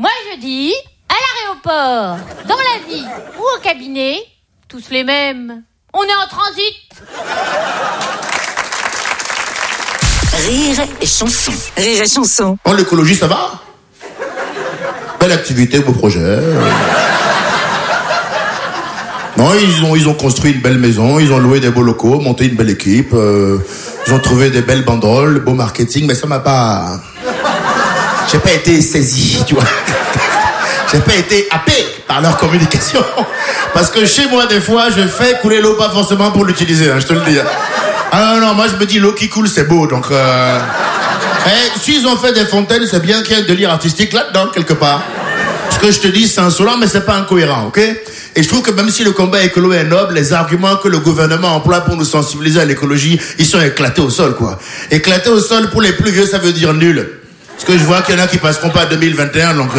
Moi je dis, à l'aéroport, dans la vie ou au cabinet, tous les mêmes. On est en transit. Rire et chanson. Rire et chanson. En l'écologie, ça va? Belle activité, beau projet. Non, ils ont construit une belle maison, ils ont loué des beaux locaux, monté une belle équipe, ils ont trouvé des belles banderoles, beau marketing, mais ça m'a pas... J'ai pas été saisi, tu vois. J'ai pas été happé par leur communication. Parce que chez moi, des fois, je fais couler l'eau pas forcément pour l'utiliser, hein, je te le dis. Ah non, moi je me dis l'eau qui coule, c'est beau, donc... s'ils ont fait des fontaines, c'est bien qu'il y ait un délire artistique là-dedans, quelque part. Ce que je te dis, c'est insolent, mais c'est pas incohérent, ok? Et je trouve que même si le combat écolo est noble, les arguments que le gouvernement emploie pour nous sensibiliser à l'écologie, ils sont éclatés au sol, quoi. Éclatés au sol, pour les plus vieux, ça veut dire nul. Parce que je vois qu'il y en a qui passeront pas à 2021, donc...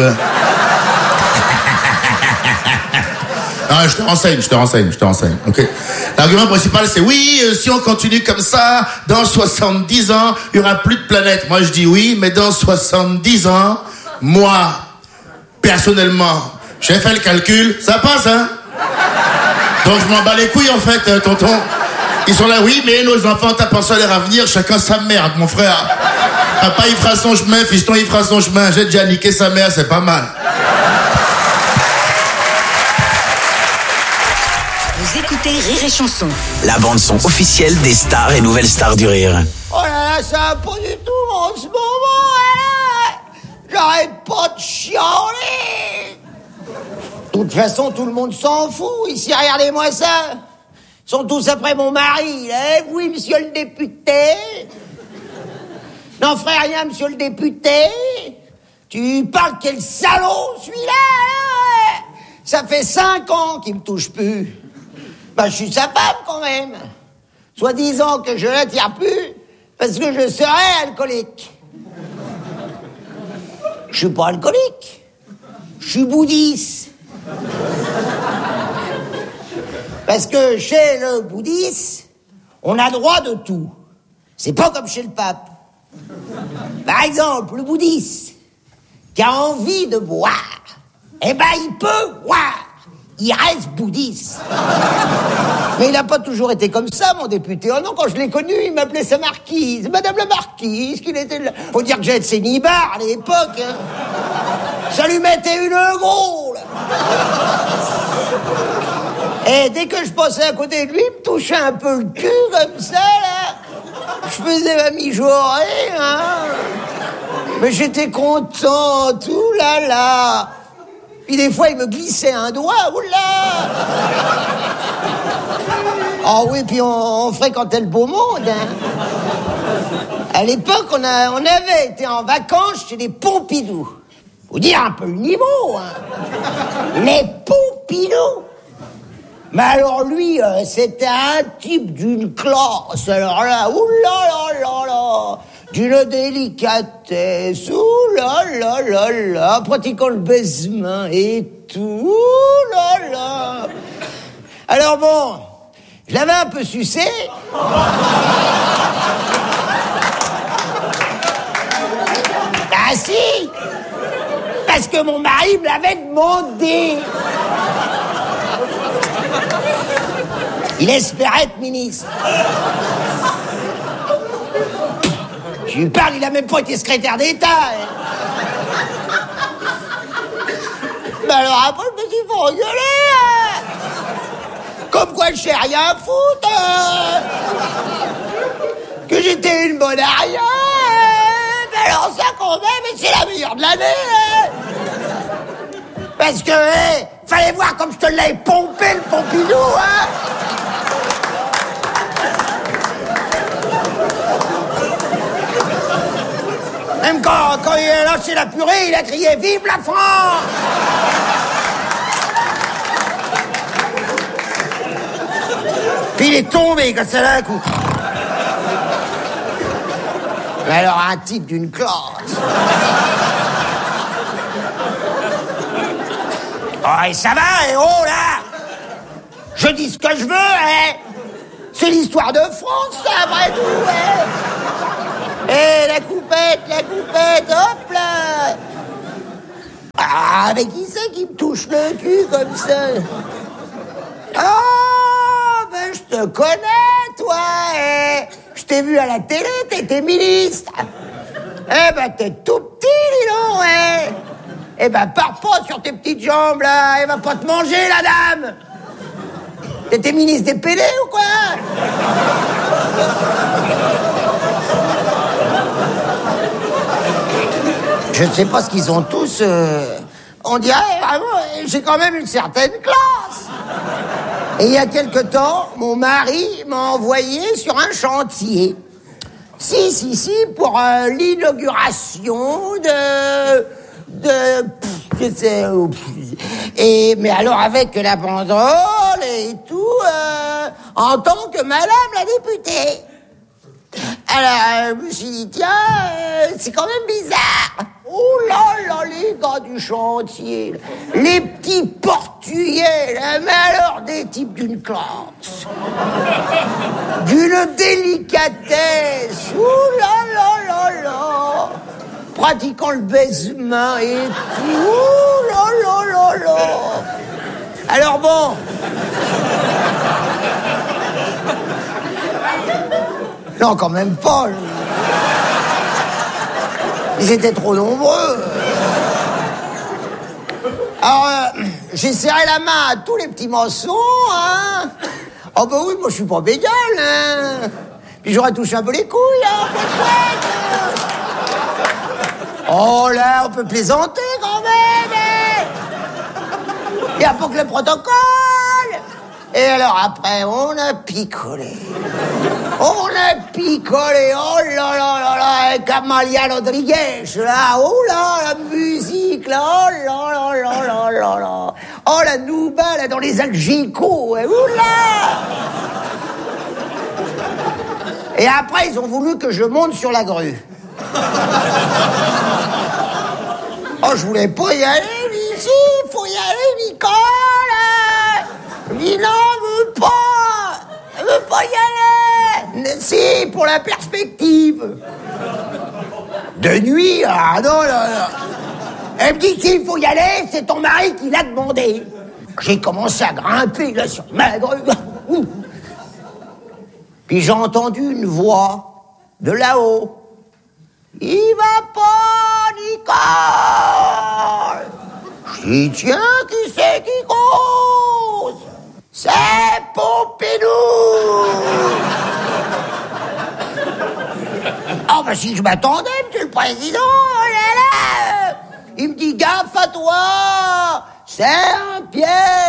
Ah, je te renseigne, ok. L'argument principal, c'est oui, si on continue comme ça, dans 70 ans, il y aura plus de planète. Moi, je dis oui, mais dans 70 ans, moi, personnellement, j'ai fait le calcul, ça passe, hein. Donc, je m'en bats les couilles, en fait, tonton. Ils sont là, oui, mais nos enfants, t'as pensé à leur avenir, chacun sa merde, mon frère. Papa, il fera son chemin, fiston, il fera son chemin. J'ai déjà niqué sa mère, c'est pas mal. Vous écoutez Rire et chanson. La bande-son officielle des stars et nouvelles stars du rire. Oh là là, ça va pas du tout en ce moment, là. J'arrête pas de chialer. De toute façon, tout le monde s'en fout. Ici, regardez-moi ça. Ils sont tous après mon mari, là. Oui, monsieur le député. N'en ferait rien, monsieur le député. Tu parles quel salaud, celui-là, là. Ça fait 5 ans qu'il me touche plus. Bah, je suis sa femme, quand même. Soi-disant que je l'attire plus parce que je serais alcoolique. Je suis pas alcoolique. Je suis bouddhiste. Parce que chez le bouddhiste, on a droit de tout. C'est pas comme chez le pape. Par exemple, le bouddhiste qui a envie de boire, eh ben, il peut boire. Il reste bouddhiste. Mais il n'a pas toujours été comme ça, mon député. Oh non, quand je l'ai connu, il m'appelait sa marquise. Madame la marquise, qu'il était là. Faut dire que j'ai été cénibard à l'époque. Hein. Ça lui mettait une groule. Et dès que je passais à côté de lui, il me touchait un peu le cul, comme ça, là. Je faisais ma mijaurée, hein. Mais j'étais contente, oulala. Puis des fois, il me glissait un doigt, oula. Oh oui, puis on fréquentait le beau monde, hein. À l'époque, on avait été en vacances chez les Pompidou. Faut dire un peu le niveau, hein. Les Pompidou. Mais alors lui, c'était un type d'une classe. Alors là, oulala, d'une délicatesse, oulala, pratiquant le baisement et tout, oulala. Alors bon, je l'avais un peu sucé. Ah si, parce que mon mari me l'avait demandé. Il espérait être ministre. Je lui parle, il a même pas été secrétaire d'État. Hein. Mais alors après, je me suis fait engueuler. Hein. Comme quoi je sais rien foutre. Hein. Que j'étais une bonne à rien. Hein. Mais alors ça quand même, c'est la meilleure de l'année. Hein. Parce que, fallait voir comme je te l'ai pompé, le Pompidou, hein. Même quand il a lâché la purée, il a crié « Vive la France !» Puis il est tombé comme ça d'un coup. Mais alors, un type d'une classe. Oh, et ça va, et oh, là. Je dis ce que je veux, hein. C'est l'histoire de France, ça, après tout, hein. Et la coupette, hop là. Ah, mais qui c'est qui me touche le cul comme ça? Oh, ben je te connais, toi, eh. Je t'ai vu à la télé, t'étais ministre. Eh ben, t'es tout petit, dis donc, eh. Eh ben, pars pas sur tes petites jambes, là. Elle va pas te manger, la dame. T'étais ministre des PD ou quoi? Je ne sais pas ce qu'ils ont tous... On dirait, vraiment, j'ai quand même une certaine classe. Et il y a quelque temps, mon mari m'a envoyé sur un chantier. Si, pour l'inauguration je sais, mais alors avec la banderole et tout, en tant que madame la députée. Alors, je me suis dit, tiens, c'est quand même bizarre. Oh là là, les gars du chantier, les petits portugais, mais alors des types d'une classe, d'une délicatesse, oh là là là là, pratiquant le baisement et tout, oh là là là là. Alors bon... Non, quand même pas. Ils étaient trop nombreux. Alors, j'ai serré la main à tous les petits maçons, hein. Oh bah oui, moi je suis pas bégal, hein. Puis j'aurais touché un peu les couilles, hein, peut-être. Oh là, on peut plaisanter quand même, hein. Il n'y a pas que le protocole. Et alors après, on a picolé. Oh là là là là, avec Amalia Rodriguez, là, oh là, la musique, là, oh là là là là là là. Oh la nouba, là, dans les algicos, oh là. Et après, ils ont voulu que je monte sur la grue. Oh, je voulais pas y aller, mais si, faut y aller, Nicole. Dis non, elle veut pas y aller. Si, pour la perspective. De nuit, ah non, là. Elle me dit qu'il faut y aller, c'est ton mari qui l'a demandé. J'ai commencé à grimper, là, sur ma grue. Puis j'ai entendu une voix de là-haut. Il va pas, Nicole. Je dis, tiens, qui c'est qui cause? C'est Pompidou. Oh, bah si je m'attendais, monsieur le président, oh là là. Il me dit, gaffe à toi, c'est un piège.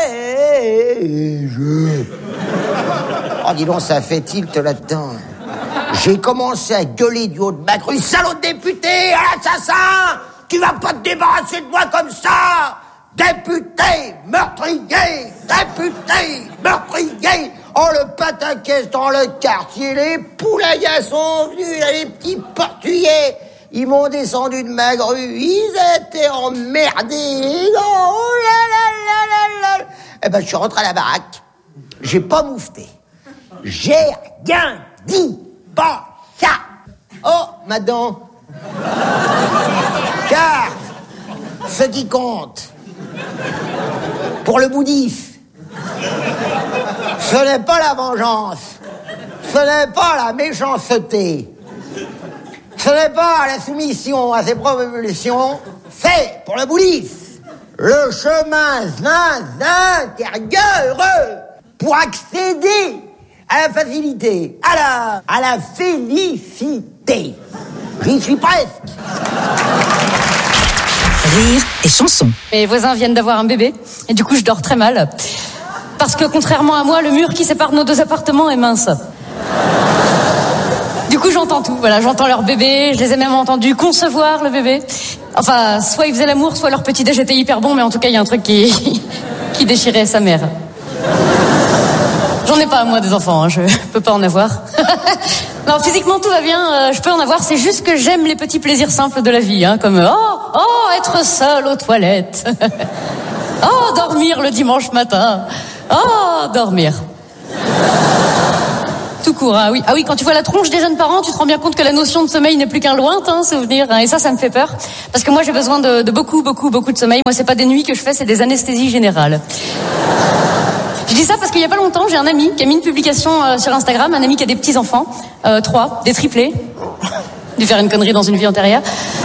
Oh, dis donc, ça fait tilt là-dedans. J'ai commencé à gueuler du haut de ma grue. Salaud de député, assassin, tu vas pas te débarrasser de moi comme ça. Député, meurtrier, député, meurtrier. Oh, le pataquès dans le quartier, les poulaillas sont venus, là, les petits portugais. Ils m'ont descendu de ma grue, ils étaient emmerdés. Oh là là là là là. Eh ben, je suis rentré à la baraque, j'ai pas moufté. J'ai rien dit, pas ça. Oh, madame. Car, ce qui compte, pour le bouddhiste, ce n'est pas la vengeance, ce n'est pas la méchanceté, ce n'est pas la soumission à ses propres pulsions, c'est, pour le bouddhiste, le chemin intérieur pour accéder à la facilité, à la félicité. J'y suis presque. Rire et chanson. Mes voisins viennent d'avoir un bébé et du coup je dors très mal. Parce que contrairement à moi, le mur qui sépare nos deux appartements est mince. Du coup j'entends tout, voilà, j'entends leur bébé, je les ai même entendus concevoir le bébé. Enfin, soit ils faisaient l'amour, soit leur petit déj était hyper bon, mais en tout cas il y a un truc qui déchirait sa mère. J'en ai pas, moi, des enfants, hein, je peux pas en avoir. Non, physiquement, tout va bien, je peux en avoir, c'est juste que j'aime les petits plaisirs simples de la vie, hein, comme être seul aux toilettes. Dormir le dimanche matin. Dormir. Tout court, ah oui. Ah oui, quand tu vois la tronche des jeunes parents, tu te rends bien compte que la notion de sommeil n'est plus qu'un lointain souvenir. Et ça me fait peur. Parce que moi, j'ai besoin de beaucoup de sommeil. Moi, c'est pas des nuits que je fais, c'est des anesthésies générales. Je dis ça parce qu'il y a pas longtemps, j'ai un ami qui a mis une publication sur Instagram, un ami qui a des petits-enfants, 3, des triplés. Dû faire une connerie dans une vie antérieure.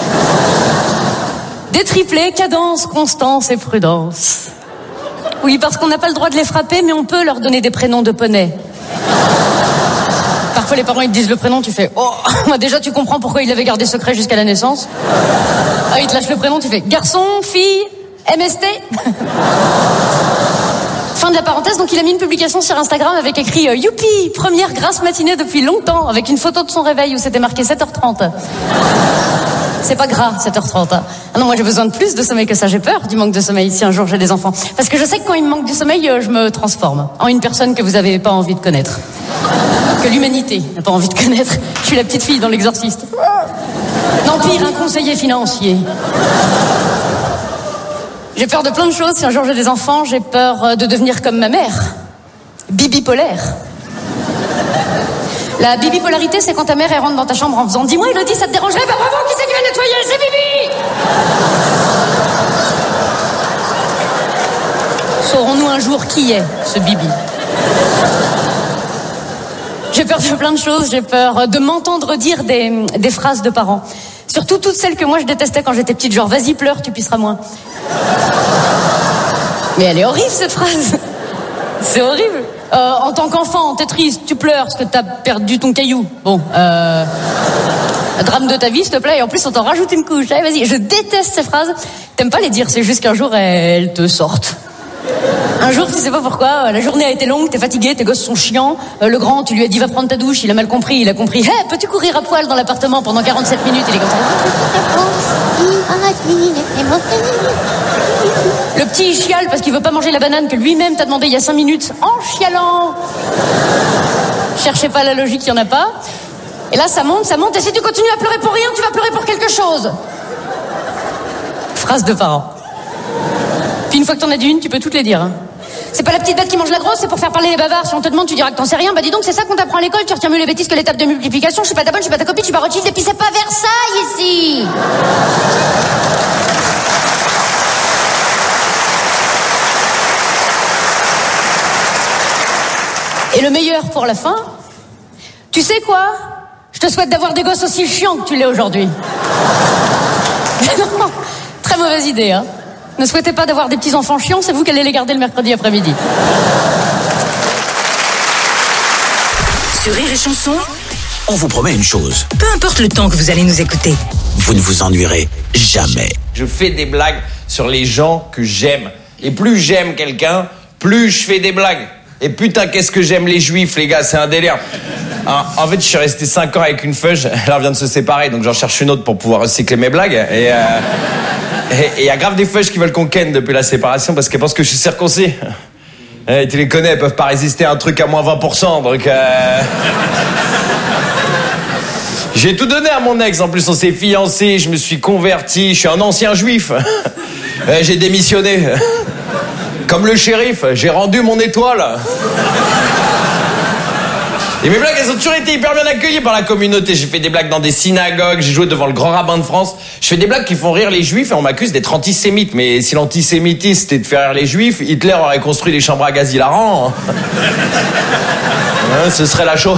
Des triplés, cadence, constance et prudence. Oui, parce qu'on n'a pas le droit de les frapper, mais on peut leur donner des prénoms de poney. Parfois, les parents, ils te disent le prénom, tu fais « Oh !» Déjà, tu comprends pourquoi il l'avait gardé secret jusqu'à la naissance. Ah, il te lâche le prénom, tu fais « Garçon, fille, MST ?» Fin de la parenthèse, donc il a mis une publication sur Instagram avec écrit « Youpi, première grasse matinée depuis longtemps » avec une photo de son réveil où c'était marqué 7h30. C'est pas gras, 7h30. Ah non, moi j'ai besoin de plus de sommeil que ça. J'ai peur du manque de sommeil si un jour j'ai des enfants. Parce que je sais que quand il me manque du sommeil, je me transforme en une personne que vous avez pas envie de connaître. Que l'humanité n'a pas envie de connaître. Je suis la petite fille dans l'Exorciste. Non, pire, un conseiller financier. J'ai peur de plein de choses. Si un jour j'ai des enfants, j'ai peur de devenir comme ma mère. Bibipolaire. La bibipolarité, c'est quand ta mère, elle rentre dans ta chambre en faisant « Dis-moi, Elodie, ça te dérangerait ? Bah bravo, qui c'est qui va nettoyer ? C'est Bibi !» Saurons-nous un jour qui est ce Bibi ? J'ai peur de plein de choses. J'ai peur de m'entendre dire des phrases de parents. Surtout toutes celles que moi je détestais quand j'étais petite, genre « Vas-y, pleure, tu pisseras moins ». Mais elle est horrible, cette phrase. C'est horrible. En tant qu'enfant, t'es triste, tu pleures parce que t'as perdu ton caillou. Bon, drame de ta vie, s'il te plaît. Et en plus, on t'en rajoute une couche. Allez, vas-y. Je déteste ces phrases. T'aimes pas les dire, c'est juste qu'un jour, elles te sortent. Un jour, tu sais pas pourquoi, la journée a été longue, t'es fatigué, tes gosses sont chiants. Le grand, tu lui as dit va prendre ta douche, il a mal compris, il a compris. Hey, peux-tu courir à poil dans l'appartement pendant 47 minutes? Il est comme ça. Le petit, il chiale parce qu'il veut pas manger la banane que lui-même t'a demandé il y a 5 minutes, en chialant. Cherchez pas la logique, il y en a pas. Et là, ça monte, et si tu continues à pleurer pour rien, tu vas pleurer pour quelque chose. Phrase de parents. Puis une fois que t'en as dit une, tu peux toutes les dire. Hein. C'est pas la petite bête qui mange la grosse, c'est pour faire parler les bavards. Si on te demande, tu diras que t'en sais rien. Bah dis donc, c'est ça qu'on t'apprend à l'école. Tu retiens mieux les bêtises que les tables de multiplication. Je suis pas ta bonne, je suis pas ta copine, je suis pas Rothschild. Et puis c'est pas Versailles ici. Et le meilleur pour la fin, tu sais quoi? Je te souhaite d'avoir des gosses aussi chiants que tu l'es aujourd'hui. Non, très mauvaise idée, hein. Ne souhaitez pas d'avoir des petits-enfants chiants, c'est vous qui allez les garder le mercredi après-midi. Sur Rire et Chanson, On vous promet une chose. peu importe le temps que vous allez nous écouter. Vous ne vous ennuierez jamais. Je fais des blagues sur les gens que j'aime. Et plus j'aime quelqu'un, plus je fais des blagues. Et putain, qu'est-ce que j'aime les juifs, les gars, c'est un délire. En fait, je suis resté 5 ans avec une feuge, elle vient de se séparer, donc j'en cherche une autre pour pouvoir recycler mes blagues. Et il y a grave des feuges qui veulent qu'on ken depuis la séparation parce qu'elles pensent que je suis circoncis. Et tu les connais, elles peuvent pas résister à un truc à moins 20%, donc... J'ai tout donné à mon ex, en plus on s'est fiancés, je me suis converti, je suis un ancien juif. J'ai démissionné. Comme le shérif, j'ai rendu mon étoile. Et mes blagues, elles ont toujours été hyper bien accueillies par la communauté. J'ai fait des blagues dans des synagogues, j'ai joué devant le grand rabbin de France. Je fais des blagues qui font rire les juifs et on m'accuse d'être antisémite. Mais si l'antisémitisme c'était de faire rire les juifs, Hitler aurait construit des chambres à gaz hilarants. Hein, ce serait la show.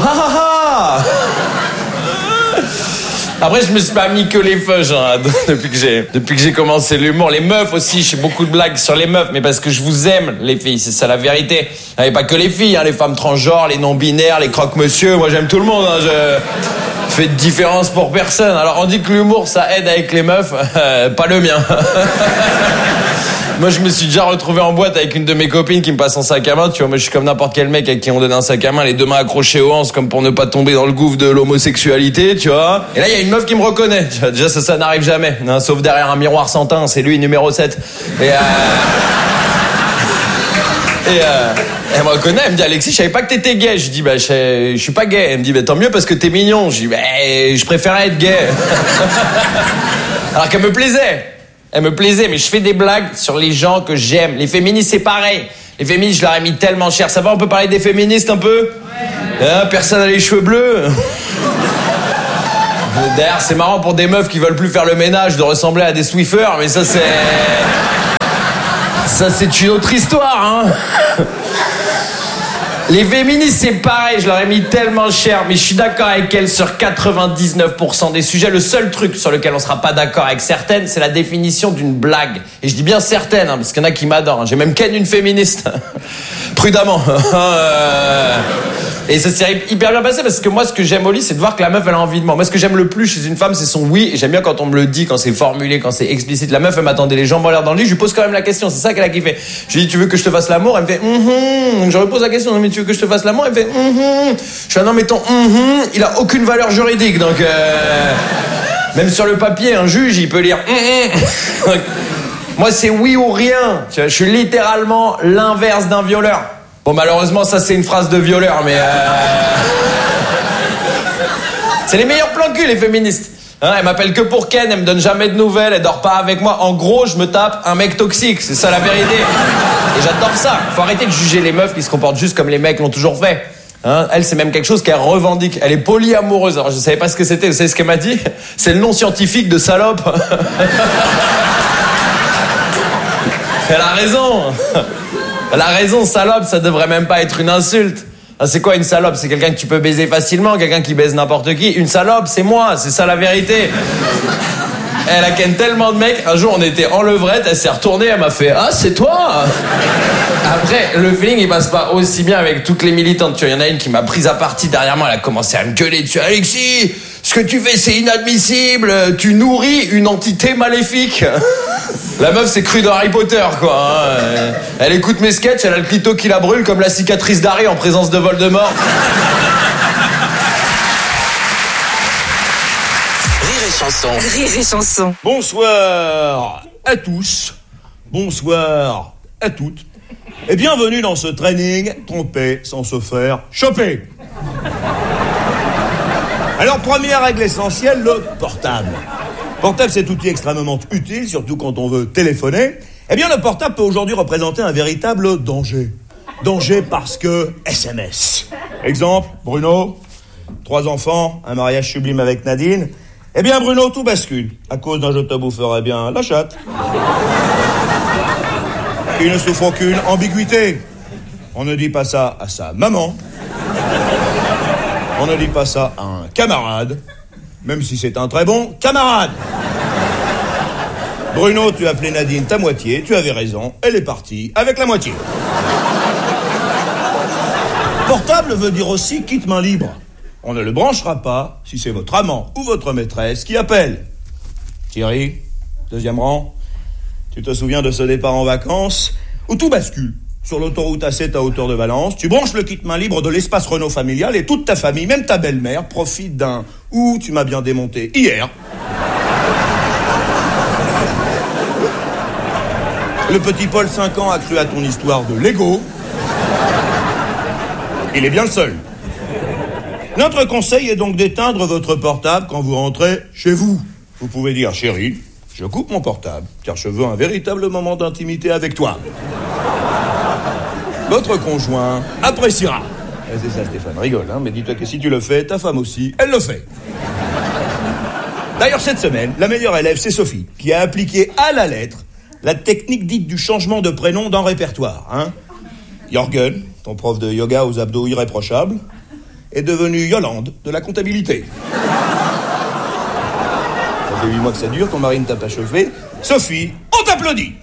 Après, je me suis pas mis que les feuges hein, depuis que j'ai commencé l'humour. Les meufs aussi, je fais beaucoup de blagues sur les meufs, mais parce que je vous aime, les filles, c'est ça la vérité. Et pas que les filles, hein, les femmes transgenres, les non-binaires, les croque-monsieur, moi j'aime tout le monde. Hein, je fais de différence pour personne. Alors on dit que l'humour, ça aide avec les meufs, pas le mien. Moi, je me suis déjà retrouvé en boîte avec une de mes copines qui me passe un sac à main. Tu vois, moi, je suis comme n'importe quel mec à qui on donne un sac à main, les deux mains accrochées aux hanches, comme pour ne pas tomber dans le gouffre de l'homosexualité, tu vois. Et là, il y a une meuf qui me reconnaît. Tu vois, déjà, ça n'arrive jamais, hein, sauf derrière un miroir sans teint. C'est lui, numéro 7. Et elle me reconnaît, elle me dit Alexis, je savais pas que t'étais gay. Je dis bah je suis pas gay. Elle me dit bah tant mieux parce que t'es mignon. Je dis bah je préférais être gay. Alors qu'elle me plaisait. Elle me plaisait, mais je fais des blagues sur les gens que j'aime. Les féministes, c'est pareil. Les féministes, je leur ai mis tellement cher. Ça va, on peut parler des féministes un peu ? Ouais. Personne n'a les cheveux bleus. D'ailleurs, c'est marrant pour des meufs qui veulent plus faire le ménage de ressembler à des Swiffers, mais ça, c'est une autre histoire, hein. Les féministes, c'est pareil, je leur ai mis tellement cher, mais je suis d'accord avec elles sur 99% des sujets. Le seul truc sur lequel on sera pas d'accord avec certaines, c'est la définition d'une blague. Et je dis bien certaines, hein, parce qu'il y en a qui m'adorent. J'ai même ken une féministe. Prudemment. Et ça s'est hyper bien passé, parce que moi, ce que j'aime au lit, c'est de voir que la meuf, elle a envie de moi. Moi, ce que j'aime le plus chez une femme, c'est son oui. Et j'aime bien quand on me le dit, quand c'est formulé, quand c'est explicite. La meuf, elle m'attendait les jambes en l'air dans le lit. Je lui pose quand même la question. C'est ça qu'elle a kiffé. Je lui dis, tu veux que je te fasse l'amour? Elle me fait, Donc je repose la question. Mais tu veux que je te fasse l'amour? Elle me fait, Je fais, non, mais ton il a aucune valeur juridique. Donc, même sur le papier, un juge, il peut lire, Donc, moi, c'est oui ou rien. Tu vois, je suis littéralement l'inverse d'un violeur. Bon, malheureusement, ça, c'est une phrase de violeur, mais c'est les meilleurs plans cul, les féministes. Hein, elles m'appellent que pour ken, elles me donnent jamais de nouvelles, elles dorment pas avec moi. En gros, je me tape un mec toxique, c'est ça la vérité. Et j'adore ça. Faut arrêter de juger les meufs qui se comportent juste comme les mecs l'ont toujours fait. Hein, elle, c'est même quelque chose qu'elle revendique. Elle est polyamoureuse. Alors, je savais pas ce que c'était. Vous savez ce qu'elle m'a dit? C'est le nom scientifique de salope. Elle a raison. Elle a raison, salope, ça devrait même pas être une insulte. Ah, c'est quoi une salope? C'est quelqu'un que tu peux baiser facilement, quelqu'un qui baise n'importe qui. Une salope, c'est moi, c'est ça la vérité. Elle a ken tellement de mecs. Un jour, on était en levrette, elle s'est retournée, elle m'a fait « Ah, c'est toi !» Après, le feeling, il passe pas aussi bien avec toutes les militantes. Tu vois, il y en a une qui m'a prise à partie derrière moi, elle a commencé à me gueuler dessus. « Alexis, ce que tu fais, c'est inadmissible. Tu nourris une entité maléfique. » La meuf s'est crue dans Harry Potter, quoi. Hein. Elle écoute mes sketchs, elle a le clito qui la brûle comme la cicatrice d'Harry en présence de Voldemort. Rire et chanson. Rire et chanson. Bonsoir à tous, bonsoir à toutes, et bienvenue dans ce training tromper sans se faire choper. Alors, première règle essentielle, le portable. Portable, c'est outil extrêmement utile, surtout quand on veut téléphoner. Eh bien, le portable peut aujourd'hui représenter un véritable danger. Danger parce que SMS. Exemple, Bruno, 3 enfants, un mariage sublime avec Nadine. Eh bien, Bruno, tout bascule. À cause d'un je te boufferais bien la chatte. Il ne souffre aucune ambiguïté. On ne dit pas ça à sa maman. On ne dit pas ça à un camarade. Même si c'est un très bon camarade. Bruno, tu as appelé Nadine ta moitié, tu avais raison, elle est partie avec la moitié. Portable veut dire aussi quitte main libre. On ne le branchera pas si c'est votre amant ou votre maîtresse qui appelle. Thierry, 2e rang, tu te souviens de ce départ en vacances où tout bascule. Sur l'autoroute A7 à hauteur de Valence, tu branches le kit main libre de l'espace Renault familial et toute ta famille, même ta belle-mère, profite d'un « Ouh, tu m'as bien démonté hier ». Le petit Paul, 5 ans, a cru à ton histoire de Lego. Il est bien le seul. Notre conseil est donc d'éteindre votre portable quand vous rentrez chez vous. Vous pouvez dire « Chérie, je coupe mon portable, car je veux un véritable moment d'intimité avec toi ». Votre conjoint appréciera. Et c'est ça, Stéphane, rigole, hein, mais dis-toi que si tu le fais, ta femme aussi, elle le fait. D'ailleurs, cette semaine, la meilleure élève, c'est Sophie, qui a appliqué à la lettre la technique dite du changement de prénom dans répertoire. Hein. Jorgen, ton prof de yoga aux abdos irréprochables, est devenu Yolande de la comptabilité. Ça fait 8 mois que ça dure, ton mari ne t'a pas chauffé. Sophie, on t'applaudit.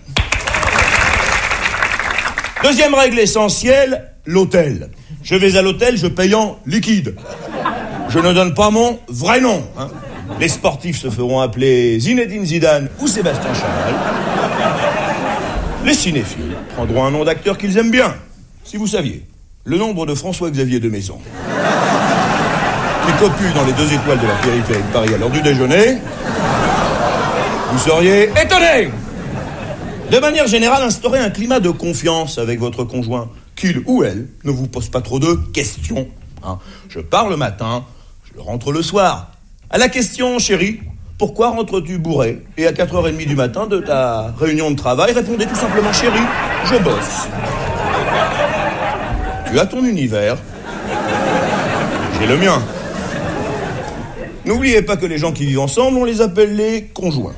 Deuxième règle essentielle, l'hôtel. Je vais à l'hôtel, je paye en liquide. Je ne donne pas mon vrai nom. Hein. Les sportifs se feront appeler Zinedine Zidane ou Sébastien Chanel. Les cinéphiles prendront un nom d'acteur qu'ils aiment bien. Si vous saviez le nombre de François-Xavier de Maison qui copule dans les 2 étoiles de la périphérie de Paris à l'heure du déjeuner, vous seriez étonnés. De manière générale, instaurez un climat de confiance avec votre conjoint. Qu'il ou elle ne vous pose pas trop de questions. Hein. Je pars le matin, je rentre le soir. À la question, chérie, pourquoi rentres-tu bourré? Et à 4h30 du matin de ta réunion de travail, répondez tout simplement, chérie, je bosse. Tu as ton univers. J'ai le mien. N'oubliez pas que les gens qui vivent ensemble, on les appelle les conjoints.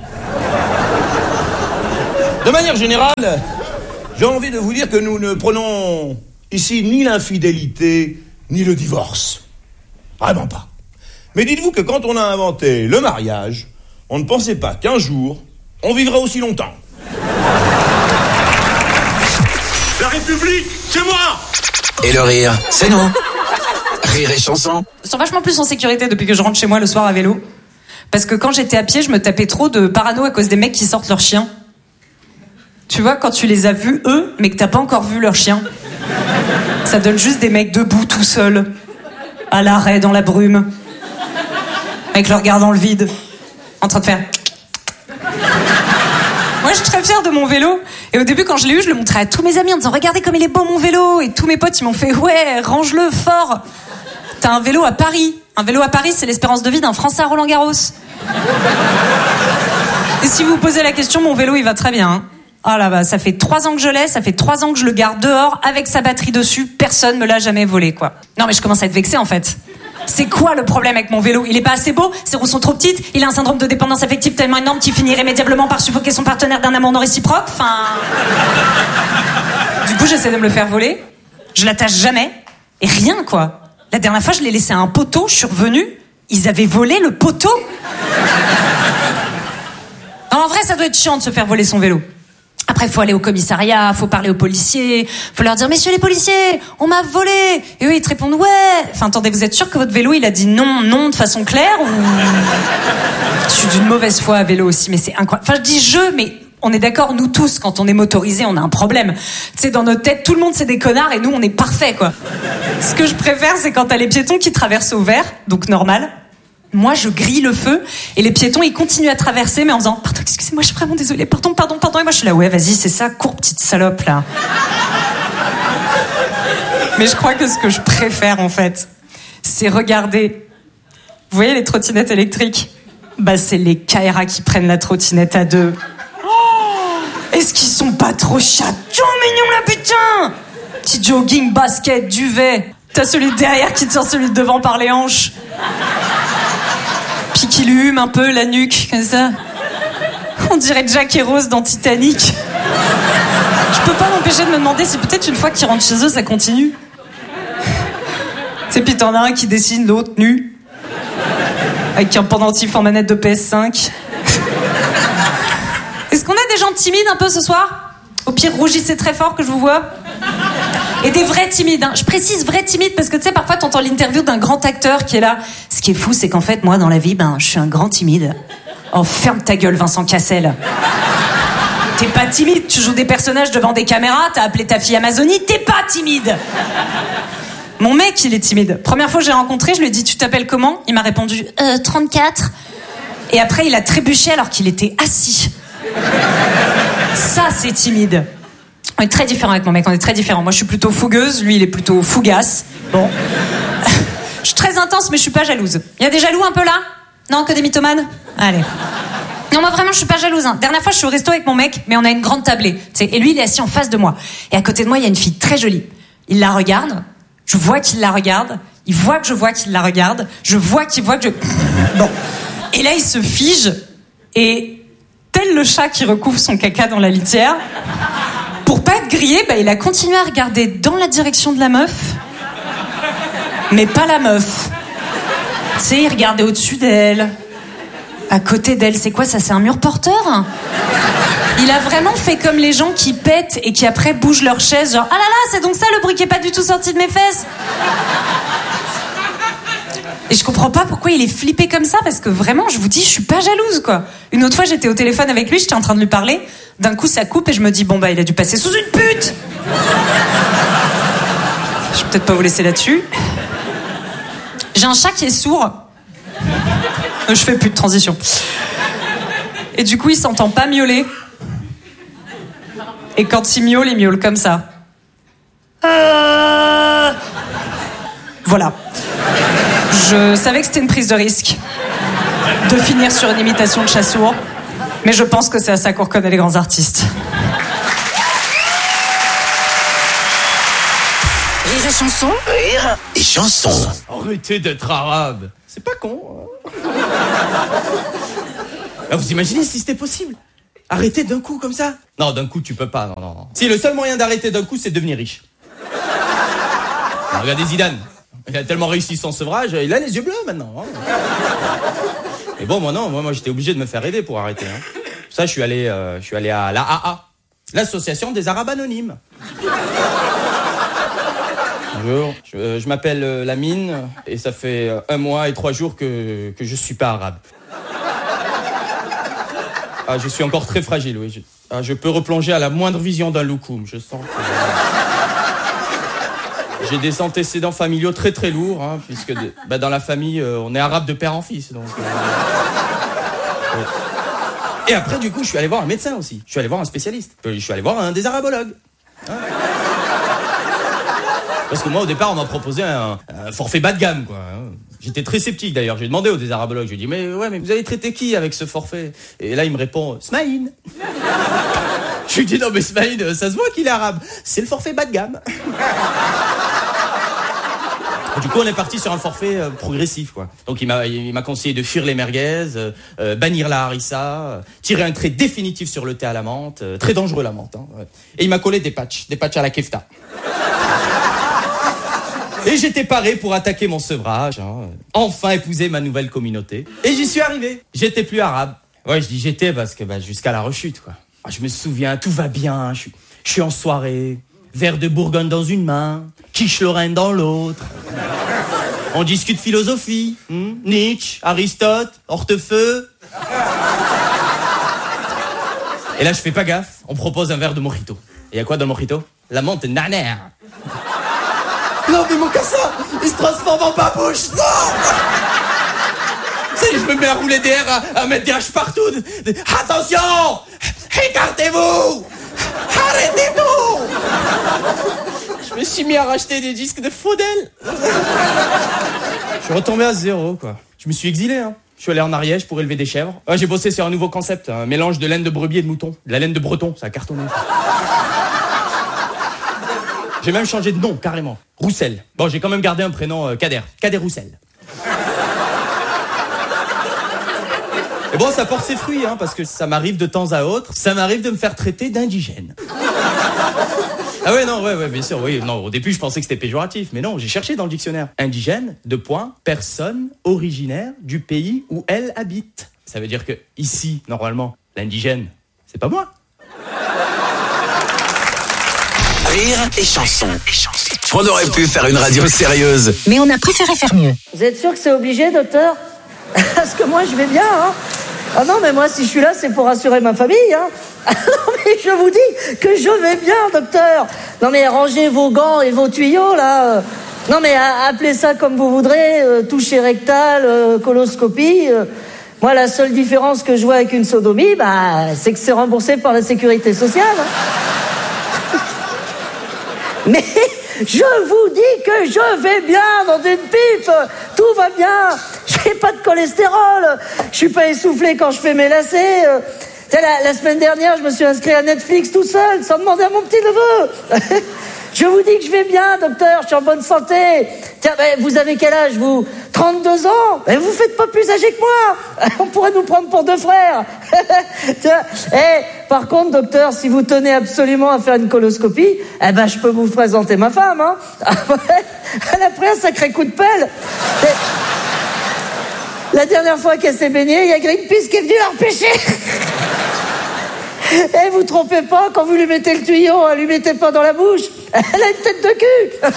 De manière générale, j'ai envie de vous dire que nous ne prenons ici ni l'infidélité, ni le divorce. Vraiment pas. Mais dites-vous que quand on a inventé le mariage, on ne pensait pas qu'un jour, on vivrait aussi longtemps. La République, c'est moi! Et le rire, c'est nous. Rire et chanson. Je suis vachement plus en sécurité depuis que je rentre chez moi le soir à vélo. Parce que quand j'étais à pied, je me tapais trop de parano à cause des mecs qui sortent leur chien. Tu vois, quand tu les as vus, eux, mais que t'as pas encore vu leur chien. Ça donne juste des mecs debout, tout seuls. À l'arrêt, dans la brume. Avec leur regard dans le vide. En train de faire... Moi, je suis très fière de mon vélo. Et au début, quand je l'ai eu, je le montrais à tous mes amis en disant « Regardez comme il est beau, mon vélo !» Et tous mes potes, ils m'ont fait « Ouais, range-le fort !» T'as un vélo à Paris. Un vélo à Paris, c'est l'espérance de vie d'un Français à Roland-Garros. Et si vous vous posez la question, mon vélo, il va très bien. Hein. Ah là bah, ça fait 3 ans que je l'ai, ça fait 3 ans que je le garde dehors, avec sa batterie dessus. Personne me l'a jamais volé, quoi. Non, mais je commence à être vexée, en fait. C'est quoi le problème avec mon vélo? Il est pas assez beau, ses roues sont trop petites, il a un syndrome de dépendance affective tellement énorme qu'il finit irrémédiablement par suffoquer son partenaire d'un amour non réciproque. Enfin... Du coup, j'essaie de me le faire voler. Je l'attache jamais. Et rien, quoi. La dernière fois, je l'ai laissé à un poteau, je suis revenue, ils avaient volé le poteau. Non, en vrai, ça doit être chiant de se faire voler son vélo. Après, il faut aller au commissariat, faut parler aux policiers, faut leur dire « Messieurs les policiers, on m'a volé !» Et eux, ils te répondent « Ouais !» Enfin, attendez, vous êtes sûr que votre vélo, il a dit non de façon claire ou... Je suis d'une mauvaise foi à vélo aussi, mais c'est incroyable. Enfin, je dis « je », mais on est d'accord, nous tous, quand on est motorisé, on a un problème. Tu sais, dans notre tête, tout le monde, c'est des connards et nous, on est parfaits, quoi. Ce que je préfère, c'est quand t'as les piétons qui traversent au vert, donc normal. Moi, je grille le feu et les piétons, ils continuent à traverser, mais en disant « Pardon, excusez-moi, je suis vraiment désolée, pardon. » Et moi, je suis là « Ouais, vas-y, c'est ça, cours, petite salope, là. » Mais je crois que ce que je préfère, en fait, c'est regarder... Vous voyez les trottinettes électriques? Bah, c'est les Kaira qui prennent la trottinette à deux. Oh, est-ce qu'ils sont pas trop chatons, mignons, là, putain? Petit jogging, basket, duvet. T'as celui de derrière qui tient celui de devant par les hanches. Puis qui lui hume un peu la nuque, comme ça. On dirait Jack et Rose dans Titanic. Je peux pas m'empêcher de me demander si peut-être une fois qu'ils rentrent chez eux, ça continue. Tu sais, puis t'en as un qui dessine l'autre nu. Avec un pendentif en manette de PS5. Est-ce qu'on a des gens timides un peu ce soir? Au pire, rougissez très fort que je vous vois. Et des vrais timides, hein. Je précise vrais timides parce que tu sais, parfois t'entends l'interview d'un grand acteur qui est là. Ce qui est fou, c'est qu'en fait, moi, dans la vie, je suis un grand timide. Oh, ferme ta gueule, Vincent Cassel. T'es pas timide, tu joues des personnages devant des caméras, t'as appelé ta fille Amazonie, t'es pas timide. Mon mec, il est timide. Première fois que j'ai rencontré, je lui ai dit, tu t'appelles comment? Il m'a répondu, 34. Et après, il a trébuché alors qu'il était assis. Ça, c'est timide. On est très différents avec mon mec, on est très différents. Moi, je suis plutôt fougueuse, lui, il est plutôt fougasse. Bon. Je suis très intense, mais je suis pas jalouse. Il y a des jaloux un peu là? Non, que des mythomanes? Allez. Non, moi, vraiment, je suis pas jalouse. Hein. Dernière fois, je suis au resto avec mon mec, mais on a une grande tablée. T'sais, et lui, il est assis en face de moi. Et à côté de moi, il y a une fille très jolie. Il la regarde. Je vois qu'il la regarde. Il voit que je vois qu'il la regarde. Je vois qu'il voit que je... Bon. Et là, il se fige. Et tel le chat qui recouvre son caca dans la litière... Pour pas être grillé, il a continué à regarder dans la direction de la meuf, mais pas la meuf. Tu sais, il regardait au-dessus d'elle, à côté d'elle. C'est quoi ça? C'est un mur porteur? Il a vraiment fait comme les gens qui pètent et qui après bougent leur chaise, genre « Ah là là, c'est donc ça le bruit qui est pas du tout sorti de mes fesses !» Et je comprends pas pourquoi il est flippé comme ça, parce que vraiment, je vous dis, je suis pas jalouse, quoi. Une autre fois, j'étais au téléphone avec lui, j'étais en train de lui parler. D'un coup, ça coupe et je me dis, il a dû passer sous une pute. Je vais peut-être pas vous laisser là-dessus. J'ai un chat qui est sourd. Je fais plus de transition. Et du coup, il s'entend pas miauler. Et quand il miaule comme ça. Voilà. Je savais que c'était une prise de risque de finir sur une imitation de chat sourd, mais je pense que c'est à ça qu'on reconnaît les grands artistes. Rire et et chanson. Rire et chanson. Arrêtez d'être arabe. C'est pas con. Hein. Vous imaginez si c'était possible? Arrêter d'un coup comme ça? Non, d'un coup tu peux pas, non. Si, le seul moyen d'arrêter d'un coup, c'est de devenir riche. Regardez Zidane. Il a tellement réussi son sevrage, il a les yeux bleus maintenant. Hein. Et bon, moi j'étais obligé de me faire aider pour arrêter. Hein. Pour ça, je suis allé à l'AAA, l'association des Arabes anonymes. Bonjour, je m'appelle Lamine et ça fait 1 mois et 3 jours que je suis pas arabe. Ah, je suis encore très fragile, oui. Je peux replonger à la moindre vision d'un loukoum. Je sens que... J'ai des antécédents familiaux très très lourds, hein, puisque dans la famille, on est arabe de père en fils. Donc, ouais. Et après, du coup, je suis allé voir un médecin aussi. Je suis allé voir un spécialiste. Je suis allé voir un des arabologues. Hein. Parce que moi, au départ, on m'a proposé un forfait bas de gamme, quoi. J'étais très sceptique, d'ailleurs. J'ai demandé au désarabologue. Je lui ai dit, mais vous avez traité qui avec ce forfait? Et là, il me répond, Smaïn. Je lui dis, non, mais Smaïn, ça se voit qu'il est arabe. C'est le forfait bas de gamme. Du coup, on est parti sur un forfait progressif, quoi. Donc, il m'a conseillé de fuir les merguez, bannir la harissa, tirer un trait définitif sur le thé à la menthe, très dangereux la menthe. Hein, ouais. Et il m'a collé des patchs à la kefta. Et j'étais paré pour attaquer mon sevrage, hein, enfin épouser ma nouvelle communauté. Et j'y suis arrivé. J'étais plus arabe. Ouais, je dis j'étais parce que jusqu'à la rechute, quoi. Je me souviens, tout va bien, je suis en soirée, verre de Bourgogne dans une main, quiche Lorraine dans l'autre. On discute philosophie, Nietzsche, Aristote, Hortefeux. Et là, je fais pas gaffe, on propose un verre de mojito. Et y a quoi dans le mojito? La menthe nana. Non, mais mon cassa, il se transforme en babouche. Non! Ça y est, je me mets à rouler des airs, à mettre des haches partout. Attention! Écartez-vous! Arrêtez tout! Je me suis mis à racheter des disques de Faudel. Je suis retombé à 0, quoi. Je me suis exilé, hein. Je suis allé en Ariège pour élever des chèvres. Ouais, j'ai bossé sur un nouveau concept, un mélange de laine de brebis et de mouton. De la laine de breton, ça a cartonné. J'ai même changé de nom, carrément. Roussel. Bon, j'ai quand même gardé un prénom Kader. Kader Roussel. Et bon, ça porte ses fruits, hein, parce que ça m'arrive de temps à autre, ça m'arrive de me faire traiter d'indigène. Ah ouais, non, ouais, bien sûr, oui. Non, au début, je pensais que c'était péjoratif, mais non, j'ai cherché dans le dictionnaire. Indigène, personne originaire du pays où elle habite. Ça veut dire que ici, normalement, l'indigène, c'est pas moi. Rire et chanson. On aurait pu faire une radio sérieuse. Mais on a préféré faire mieux. Vous êtes sûr que c'est obligé, docteur? Parce que moi, je vais bien, hein. Ah non, mais moi, si je suis là, c'est pour rassurer ma famille, hein. Ah non, mais je vous dis que je vais bien, docteur. Non, mais rangez vos gants et vos tuyaux, là. Non, mais appelez ça comme vous voudrez, toucher rectal, coloscopie. Moi, la seule différence que je vois avec une sodomie, c'est que c'est remboursé par la sécurité sociale. Hein. Mais je vous dis que je vais bien dans une pipe. Tout va bien. J'ai pas de cholestérol. Je suis pas essoufflé quand je fais mes lacets. La semaine dernière, je me suis inscrit à Netflix tout seul, sans demander à mon petit neveu. Je vous dis que je vais bien, docteur, je suis en bonne santé. Tiens, vous avez quel âge, vous? 32 ans? Vous faites pas plus âgé que moi. On pourrait nous prendre pour 2 frères. Tiens, par contre, docteur, si vous tenez absolument à faire une coloscopie, je peux vous présenter ma femme, hein. Elle a pris un sacré coup de pelle. La dernière fois qu'elle s'est baignée, il y a Greenpeace qui est venu la repêcher. Et vous trompez pas, quand vous lui mettez le tuyau, lui mettez pas dans la bouche. Elle a une tête de cul.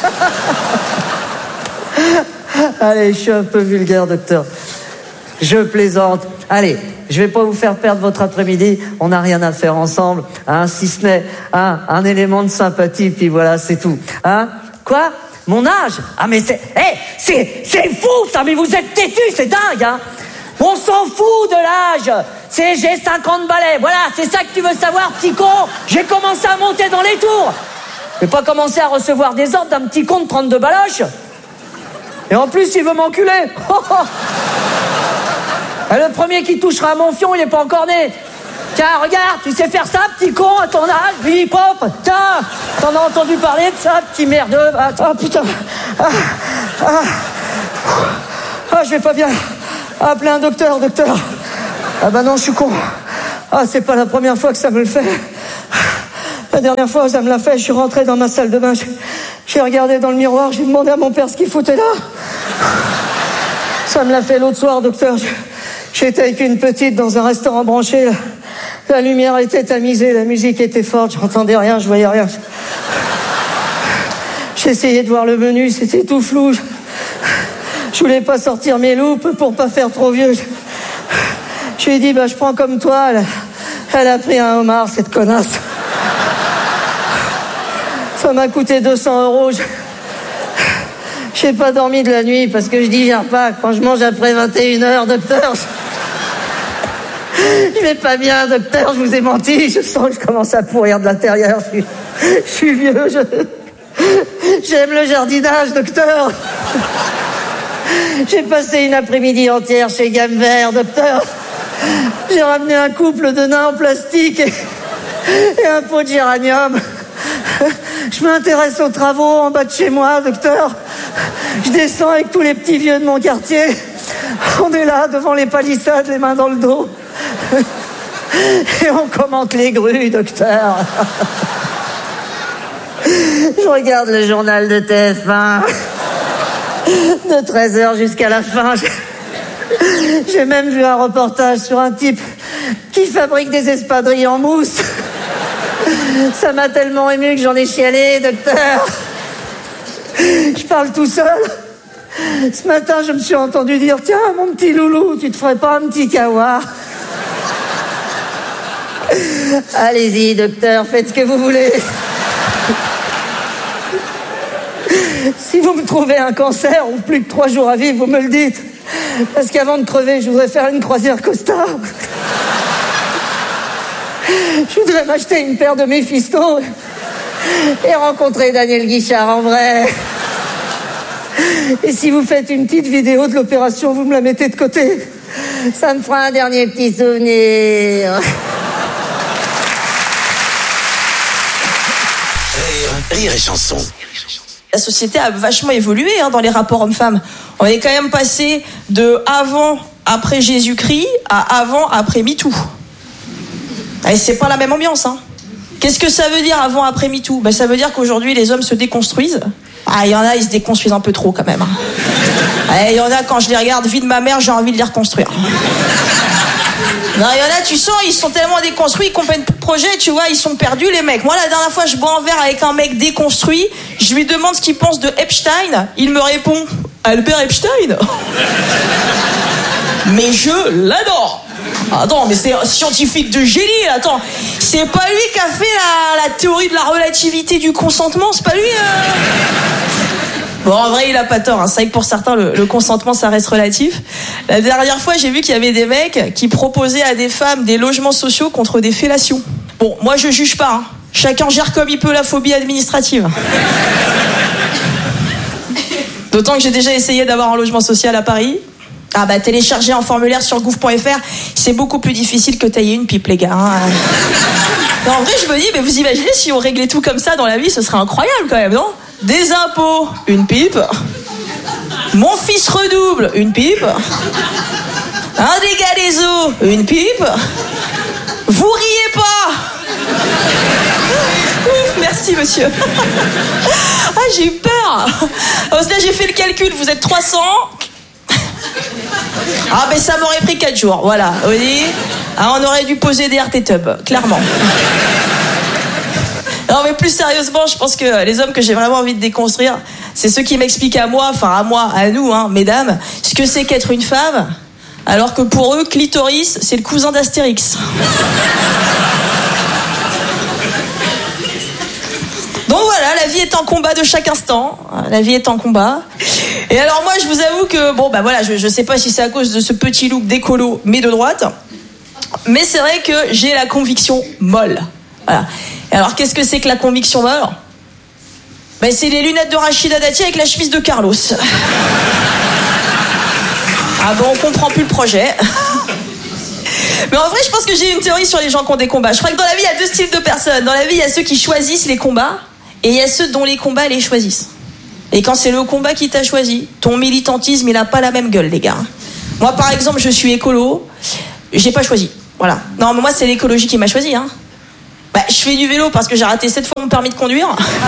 Allez, je suis un peu vulgaire, docteur. Je plaisante. Allez, je vais pas vous faire perdre votre après-midi. On n'a rien à faire ensemble, hein, si ce n'est un élément de sympathie, puis voilà, c'est tout. Hein? Quoi? Mon âge? Ah mais c'est fou ça, mais vous êtes têtu, c'est dingue, hein. On s'en fout de l'âge. J'ai 50 balais, voilà, c'est ça que tu veux savoir, petit con. J'ai commencé à monter dans les tours. Je vais pas commencer à recevoir des ordres d'un petit con de 32 baloches. Et en plus, il veut m'enculer. Le premier qui touchera à mon fion, il est pas encore né. Tiens, regarde, tu sais faire ça, petit con, à ton âge, hip-hop. Tiens, t'en as entendu parler de ça, petit merdeux. Ah, putain. Je vais pas bien. Appelez un docteur. Ah bah non, je suis con. C'est pas la première fois que ça me le fait. La dernière fois, ça me l'a fait, je suis rentré dans ma salle de bain. J'ai regardé dans le miroir, j'ai demandé à mon père ce qu'il foutait là. Ça me l'a fait l'autre soir, docteur. J'étais avec une petite dans un restaurant branché. La lumière était tamisée, la musique était forte, j'entendais rien, je voyais rien. J'essayais de voir le menu, c'était tout flou. Je voulais pas sortir mes loupes pour pas faire trop vieux. Je lui ai dit, je prends comme toi. Elle a pris un homard, cette connasse. Ça m'a coûté 200 €. J'ai pas dormi de la nuit parce que je digère pas. Quand je mange après 21h, docteur, je vais pas bien, docteur, je vous ai menti. Je sens que je commence à pourrir de l'intérieur. Je suis vieux, j'aime le jardinage, docteur. J'ai passé une après-midi entière chez Gamme Vert, docteur. J'ai ramené un couple de nains en plastique et un pot de géranium. Je m'intéresse aux travaux en bas de chez moi, docteur. Je descends avec tous les petits vieux de mon quartier. On est là, devant les palissades, les mains dans le dos. Et on commente les grues, docteur. Je regarde le journal de TF1 de 13h jusqu'à la fin. J'ai même vu un reportage sur un type qui fabrique des espadrilles en mousse. Ça m'a tellement ému que j'en ai chialé, docteur. Je parle tout seul. Ce matin, je me suis entendu dire, tiens, mon petit loulou, tu te ferais pas un petit kawa? Allez-y, docteur, faites ce que vous voulez. Si vous me trouvez un cancer ou plus que 3 jours à vivre, vous me le dites. Parce qu'avant de crever, je voudrais faire une croisière costard. Je voudrais m'acheter une paire de Méphisto et rencontrer Daniel Guichard en vrai. Et si vous faites une petite vidéo de l'opération, vous me la mettez de côté. Ça me fera un dernier petit souvenir. Rire et chanson. La société a vachement évolué dans les rapports hommes-femmes. On est quand même passé de avant, après Jésus-Christ à avant, après MeToo. Et c'est pas la même ambiance. Qu'est-ce que ça veut dire avant, après MeToo? Ça veut dire qu'aujourd'hui, les hommes se déconstruisent. Il y en a, ils se déconstruisent un peu trop quand même. Il y en a, quand je les regarde, vie de ma mère, j'ai envie de les reconstruire. Non, il y en a, tu sens, ils sont tellement déconstruits, ils comprennent plus de projet, tu vois, ils sont perdus, les mecs. Moi, la dernière fois, je bois un verre avec un mec déconstruit, je lui demande ce qu'il pense de Epstein, il me répond, Albert Epstein? Mais je l'adore. Attends, mais c'est un scientifique de génie, attends. C'est pas lui qui a fait la théorie de la relativité du consentement, c'est pas lui Bon, en vrai, il a pas tort. C'est vrai que pour certains, le consentement, ça reste relatif. La dernière fois, j'ai vu qu'il y avait des mecs qui proposaient à des femmes des logements sociaux contre des fellations. Bon, moi, je juge pas. Chacun gère comme il peut la phobie administrative. D'autant que j'ai déjà essayé d'avoir un logement social à Paris. Télécharger un formulaire sur gouv.fr, c'est beaucoup plus difficile que tailler une pipe, les gars. Non, en vrai, je me dis, mais vous imaginez si on réglait tout comme ça dans la vie, ce serait incroyable quand même, non? Des impôts, une pipe. Mon fils redouble, une pipe. Un dégât des eaux, une pipe. Vous riez pas. Ouf, merci monsieur. J'ai eu peur. Là, j'ai fait le calcul, vous êtes 300. Ça m'aurait pris 4 jours, voilà. Vous voyez, on aurait dû poser des RT Tub, clairement. Non, mais plus sérieusement, je pense que les hommes que j'ai vraiment envie de déconstruire, c'est ceux qui m'expliquent à moi, à nous, mesdames, ce que c'est qu'être une femme, alors que pour eux, clitoris, c'est le cousin d'Astérix. Donc voilà, la vie est un combat de chaque instant. La vie est en combat. Et alors moi, je vous avoue que, je sais pas si c'est à cause de ce petit look d'écolo, mais de droite. Mais c'est vrai que j'ai la conviction molle. Voilà. Et alors, qu'est-ce que c'est que la conviction molle? C'est les lunettes de Rachida Dati avec la chemise de Carlos. On comprend plus le projet. Mais en vrai, je pense que j'ai une théorie sur les gens qui ont des combats. Je crois que dans la vie, il y a deux styles de personnes. Dans la vie, il y a ceux qui choisissent les combats et il y a ceux dont les combats les choisissent. Et quand c'est le combat qui t'a choisi, ton militantisme, il a pas la même gueule, les gars. Moi, par exemple, je suis écolo. J'ai pas choisi. Voilà. Non, mais moi, c'est l'écologie qui m'a choisi, hein. Je fais du vélo parce que j'ai raté 7 fois mon permis de conduire.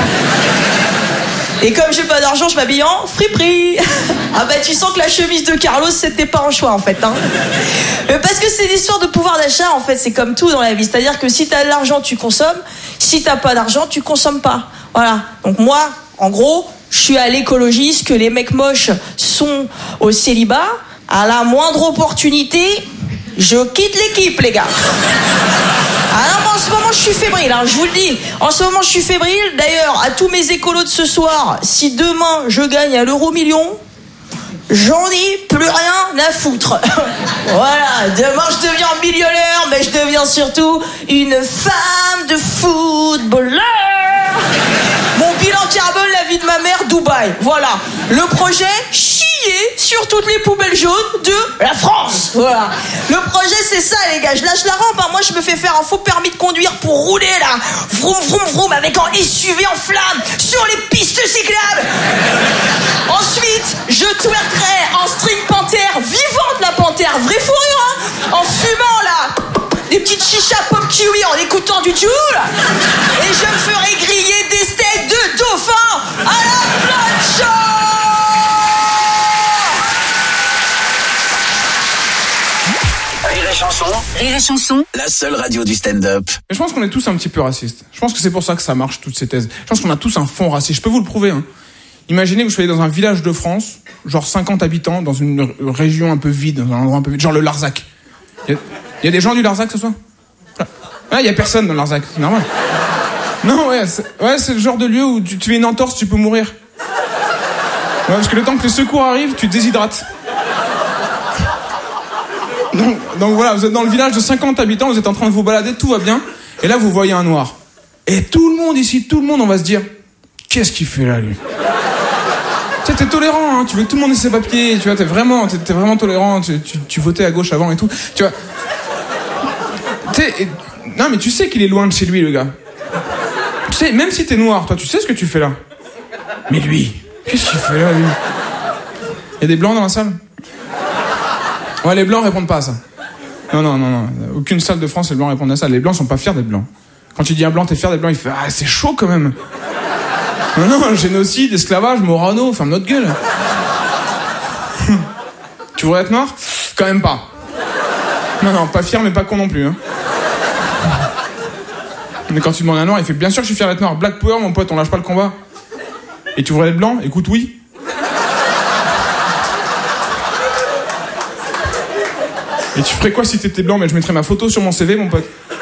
Et comme j'ai pas d'argent, je m'habille en friperie. Ah tu sens que la chemise de Carlos, c'était pas un choix en fait, hein. Parce que c'est l'histoire de pouvoir d'achat en fait, c'est comme tout dans la vie. C'est-à-dire que si t'as de l'argent, tu consommes. Si t'as pas d'argent, tu consommes pas. Voilà. Donc moi, en gros, je suis à l'écologie, ce que les mecs moches sont au célibat. À la moindre opportunité, je quitte l'équipe, les gars. Ah non, mais en ce moment, je suis fébrile, hein, je vous le dis. En ce moment, je suis fébrile. D'ailleurs, à tous mes écolos de ce soir, si demain, je gagne à l'euro-million, j'en ai plus rien à foutre. Voilà, demain, je deviens millionnaire, mais je deviens surtout une femme de footballeur. Mon bilan carbone, la vie de ma mère, Dubaï. Voilà. Le projet, chier sur toutes les poubelles jaunes de la France. Voilà. Le projet, c'est ça, les gars. Je lâche la rampe. Hein. Moi, je me fais faire un faux permis de conduire pour rouler, là. Vroom, vroom, vroom, avec un SUV en flamme sur les pistes cyclables. Ensuite, je twerkerai en string panthère, vivante la panthère, vraie fourrure, hein. En fumant, là. Des petites chichas pop kiwi en écoutant du Joule. Et je me ferai griller des steaks de dauphin à la plancha. Rire et chanson, la seule radio du stand-up. Mais je pense qu'on est tous un petit peu racistes. Je pense que c'est pour ça que ça marche, toutes ces thèses. Je pense qu'on a tous un fond raciste. Je peux vous le prouver, hein. Imaginez que vous soyez dans un village de France, genre 50 habitants, dans une région un peu vide, dans un endroit un peu vide, genre le Larzac. Il y a des gens du Larzac ce soir? Ah, il y a personne dans le Larzac, c'est normal. Non, c'est le genre de lieu où tu fais une entorse, tu peux mourir. Ouais, parce que le temps que les secours arrivent, tu te déshydrates. Donc voilà, vous êtes dans le village de 50 habitants, vous êtes en train de vous balader, tout va bien, et là vous voyez un noir. Et tout le monde ici, on va se dire, qu'est-ce qu'il fait là, lui? Tu sais, t'es tolérant, hein, tu veux que tout le monde ait ses papiers, tu vois, t'es vraiment tolérant, tu votais à gauche avant et tout, tu vois. Non mais tu sais qu'il est loin de chez lui, le gars. Tu sais, même si t'es noir, toi, tu sais ce que tu fais là. Mais lui, qu'est-ce qu'il fait là, lui? Il y a des blancs dans la salle? Ouais, les blancs répondent pas à ça. Non. Aucune salle de France, les blancs répondent à ça. Les blancs sont pas fiers d'être blancs. Quand tu dis un blanc, t'es fier d'être blanc, il fait ah, c'est chaud quand même. Non, génocide, esclavage, Morano, ferme notre gueule. Tu voudrais être noir? Quand même pas. Non, pas fier, mais pas con non plus. Hein. Mais quand tu demandes à un noir, il fait bien sûr que je suis fier d'être noir. Black Power, mon pote, on lâche pas le combat. Et tu voudrais être blanc? Écoute, oui. Et tu ferais quoi si t'étais blanc? Mais je mettrais ma photo sur mon CV, mon pote.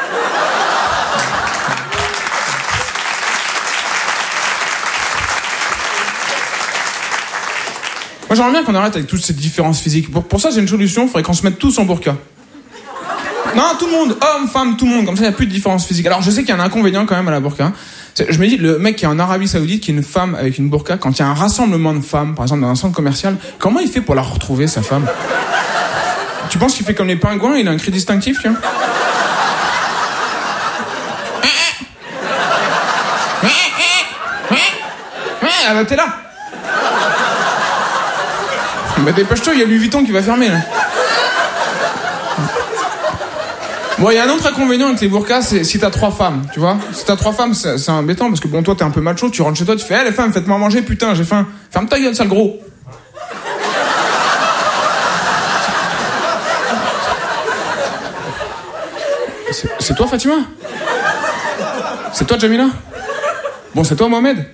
Moi, j'aimerais bien qu'on arrête avec toutes ces différences physiques. Pour ça, j'ai une solution. Il faudrait qu'on se mette tous en burqa. Non, tout le monde. Hommes, femmes, tout le monde. Comme ça, il n'y a plus de différence physique. Alors, je sais qu'il y a un inconvénient quand même à la burqa. Je me dis, le mec qui est en Arabie Saoudite, qui est une femme avec une burqa, quand il y a un rassemblement de femmes, par exemple, dans un centre commercial, comment il fait pour la retrouver, sa femme? Tu penses qu'il fait comme les pingouins? Il a un cri distinctif, tu vois? Ah bah t'es là. Bah dépêche-toi, il y a Louis Vuitton qui va fermer là. Bon, il y a un autre inconvénient avec les burqas, c'est si t'as 3 femmes, tu vois. Si t'as 3 femmes, c'est embêtant parce que bon, toi t'es un peu macho, tu rentres chez toi, tu fais les femmes, faites-moi manger, putain, j'ai faim. Ferme ta gueule, sale gros. C'est toi, Fatima? C'est toi, Jamila? Bon, c'est toi, Mohamed?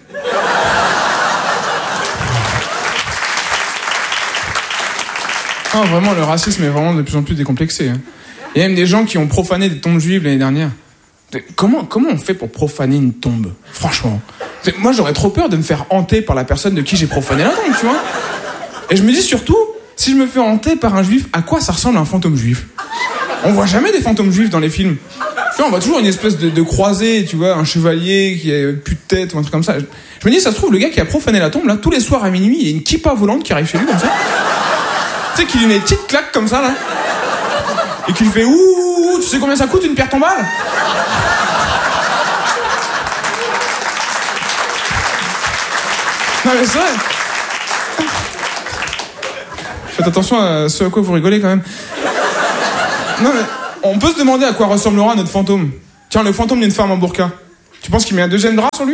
Ah, vraiment, le racisme est vraiment de plus en plus décomplexé. Hein. Il y a même des gens qui ont profané des tombes juives l'année dernière. Comment on fait pour profaner une tombe? Franchement. Moi, j'aurais trop peur de me faire hanter par la personne de qui j'ai profané la tombe, tu vois. Et je me dis surtout, si je me fais hanter par un juif, à quoi ça ressemble un fantôme juif? On voit jamais des fantômes juifs dans les films. Tu vois, on voit toujours une espèce de croisé, tu vois, un chevalier qui a plus de tête ou un truc comme ça. Je me dis, ça se trouve, le gars qui a profané la tombe, là, tous les soirs à minuit, il y a une kippa volante qui arrive chez lui comme ça. Tu sais, qu'il lui met une petite claque comme ça, là. et qu'il fait ouh, tu sais combien ça coûte une pierre tombale? Non mais c'est vrai. Faites attention à ce à quoi vous rigolez quand même. Non mais on peut se demander à quoi ressemblera notre fantôme. Tiens, le fantôme d'une femme en burqa. Tu penses qu'il met un deuxième drap sur lui?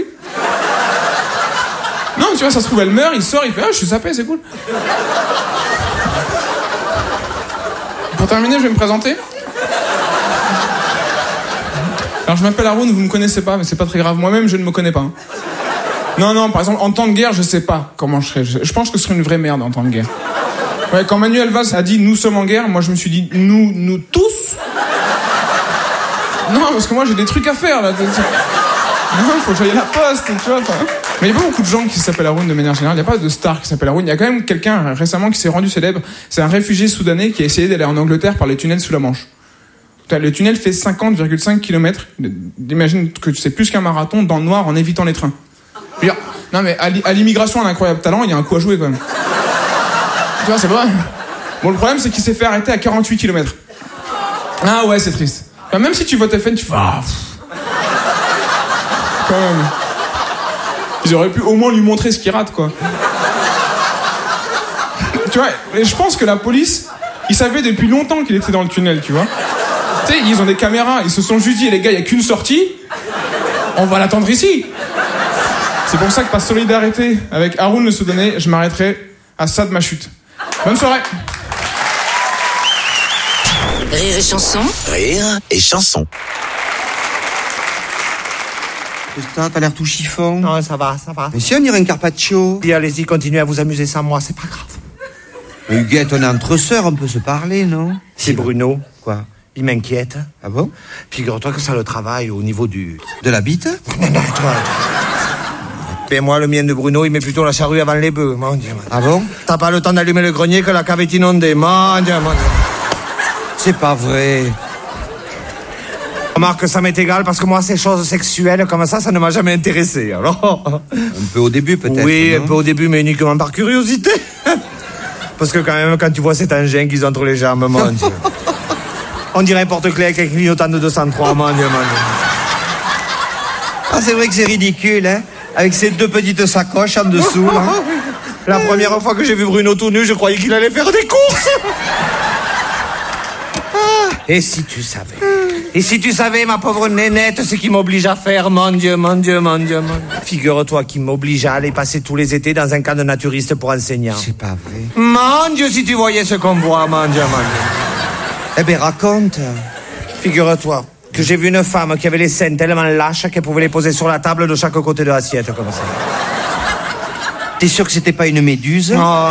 Non, tu vois, ça se trouve, elle meurt, il sort, il fait « Ah, je suis sapé, c'est cool. » Pour terminer, je vais me présenter. Alors, je m'appelle Haroun, vous me connaissez pas, mais c'est pas très grave. Moi-même, je ne me connais pas. Hein. Non, par exemple, en temps de guerre, je sais pas comment je serais. Je pense que ce serait une vraie merde en temps de guerre. Ouais, quand Manuel Valls a dit « Nous sommes en guerre », moi, je me suis dit « Nous tous ?» Non, parce que moi, j'ai des trucs à faire, là. Non, faut que j'aille à la poste, tu vois. Mais il n'y a pas beaucoup de gens qui s'appellent Haroun de manière générale. Il n'y a pas de star qui s'appelle Haroun. Il y a quand même quelqu'un récemment qui s'est rendu célèbre. C'est un réfugié soudanais qui a essayé d'aller en Angleterre par les tunnels sous la Manche. Le tunnel fait 50,5 km. Imagine que c'est plus qu'un marathon dans le noir en évitant les trains. Non mais à l'immigration, un incroyable talent, il y a un coup à jouer quand même. Tu vois, c'est vrai. Bon, le problème, c'est qu'il s'est fait arrêter à 48 km. Ah ouais, c'est triste. Enfin, même si tu votes FN, tu fais... Quand même. Ils auraient pu au moins lui montrer ce qu'il rate, quoi. Tu vois, et je pense que la police, ils savaient depuis longtemps qu'il était dans le tunnel, tu vois. Tu sais, ils ont des caméras, ils se sont juste dit, les gars, il n'y a qu'une sortie, on va l'attendre ici. C'est pour ça que par solidarité avec Haroun le Soudanais, je m'arrêterai à ça de ma chute. Bonne soirée. Rire et chanson. Rire et chanson. T'as l'air tout chiffon. Non, ça va. Mais si on irait un carpaccio. Et allez-y, continuez à vous amuser sans moi, c'est pas grave. Mais Huguette, on est entre sœurs, on peut se parler, non? C'est Bruno. Quoi? Il m'inquiète. Ah bon? Figure-toi que ça le travaille au niveau du... De la bite? Non, toi. Et moi, le mien de Bruno, il met plutôt la charrue avant les bœufs, mon Dieu. Ah bon? T'as pas le temps d'allumer le grenier que la cave est inondée, mon Dieu. C'est pas vrai. Remarque que ça m'est égal parce que moi, ces choses sexuelles comme ça ne m'a jamais intéressé, alors... Un peu au début, peut-être. Oui, non? un peu au début, mais uniquement par curiosité. Parce que quand même, quand tu vois cet engin qu'ils ont entre les jambes, mon Dieu. On dirait un porte-clés avec un clignotant de 203, mon Dieu. Ah, c'est vrai que c'est ridicule, hein? Avec ces deux petites sacoches en dessous, là. La première fois que j'ai vu Bruno tout nu, je croyais qu'il allait faire des courses. Et si tu savais? Et si tu savais, ma pauvre nénette, ce qui m'oblige à faire, mon Dieu. Figure-toi qu'il m'oblige à aller passer tous les étés dans un camp de naturistes pour enseignants. C'est pas vrai. Mon Dieu, si tu voyais ce qu'on voit, mon Dieu. Eh ben, raconte. Figure-toi que j'ai vu une femme qui avait les seins tellement lâches qu'elle pouvait les poser sur la table de chaque côté de l'assiette, comme ça. T'es sûr que c'était pas une méduse? Non.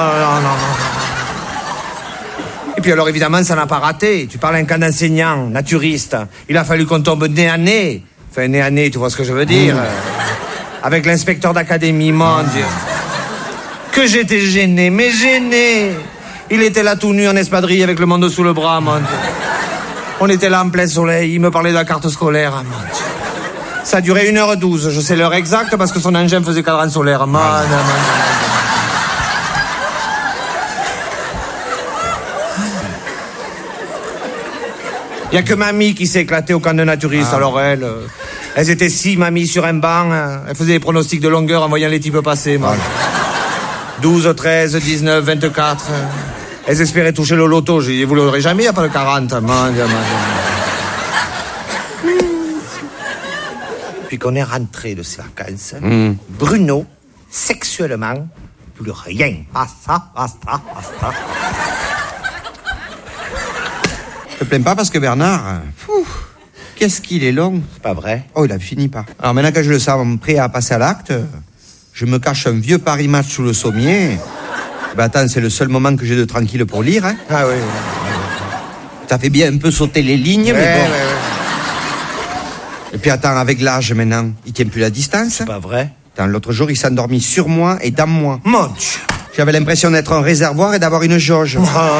Et puis alors, évidemment, ça n'a pas raté. Tu parles à un camp d'enseignants, naturistes. Il a fallu qu'on tombe nez à nez. Enfin, nez à nez, tu vois ce que je veux dire? Avec l'inspecteur d'académie, mon Dieu. Que j'étais gêné, mais gêné. Il était là tout nu en espadrille avec le monde sous le bras, mon Dieu. On était là en plein soleil, il me parlait de la carte scolaire, mon Dieu. Ça a duré 1h12, je sais l'heure exacte parce que son engin faisait cadran solaire, mon Dieu. Il n'y a que mamie qui s'est éclatée au camp de naturistes. Alors elles étaient 6 mamies sur un banc. Elles faisaient des pronostics de longueur en voyant les types passer. 12, 13, 19, 24. Elles espéraient toucher le loto. J'ai dit, vous l'aurez jamais, il n'y a pas le 40. Puis qu'on est rentré de ces vacances, Bruno, sexuellement, plus rien. Basta. Je te plains pas parce que Bernard, qu'est-ce qu'il est long. C'est pas vrai. Oh, il a fini pas. Alors maintenant que je le sens prêt à passer à l'acte, je me cache un vieux Paris Match sous le sommier. Ben attends, c'est le seul moment que j'ai de tranquille pour lire, hein. Ah oui. Ça fait bien un peu sauter les lignes, mais bon. Ouais. Et puis attends, avec l'âge maintenant, il tient plus la distance. C'est pas vrai. Attends, l'autre jour, il s'est endormi sur moi et dans moi. Mon Dieu. J'avais l'impression d'être un réservoir et d'avoir une jauge.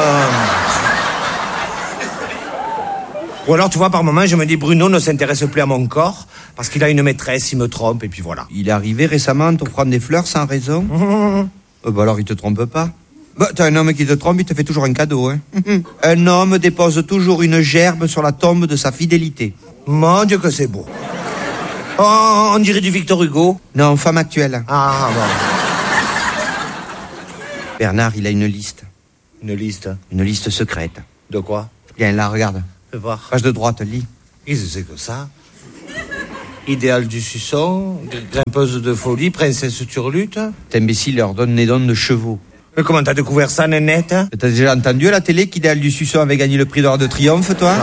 Ou alors, tu vois, par moment, je me dis, Bruno ne s'intéresse plus à mon corps, parce qu'il a une maîtresse, il me trompe, et puis voilà. Il est arrivé récemment à t'offrant des fleurs sans raison. Bah alors, il te trompe pas. Bah, t'as un homme qui te trompe, il te fait toujours un cadeau, hein. Un homme dépose toujours une gerbe sur la tombe de sa fidélité. Mon Dieu que c'est beau. Oh, on dirait du Victor Hugo. Non, femme actuelle. Ah, bon. Bernard, il a une liste. Une liste? Une liste secrète. De quoi? Viens, là, regarde. Fais voir. Page de droite, lis. Qu'est-ce que c'est que ça? Idéal du suçon, grimpeuse de folie, princesse turlute. Cet imbécile leur donne des dons de chevaux. Mais comment t'as découvert ça, Nénette? T'as déjà entendu à la télé qu'Idéal du Suçon avait gagné le prix d'Or de Triomphe, toi?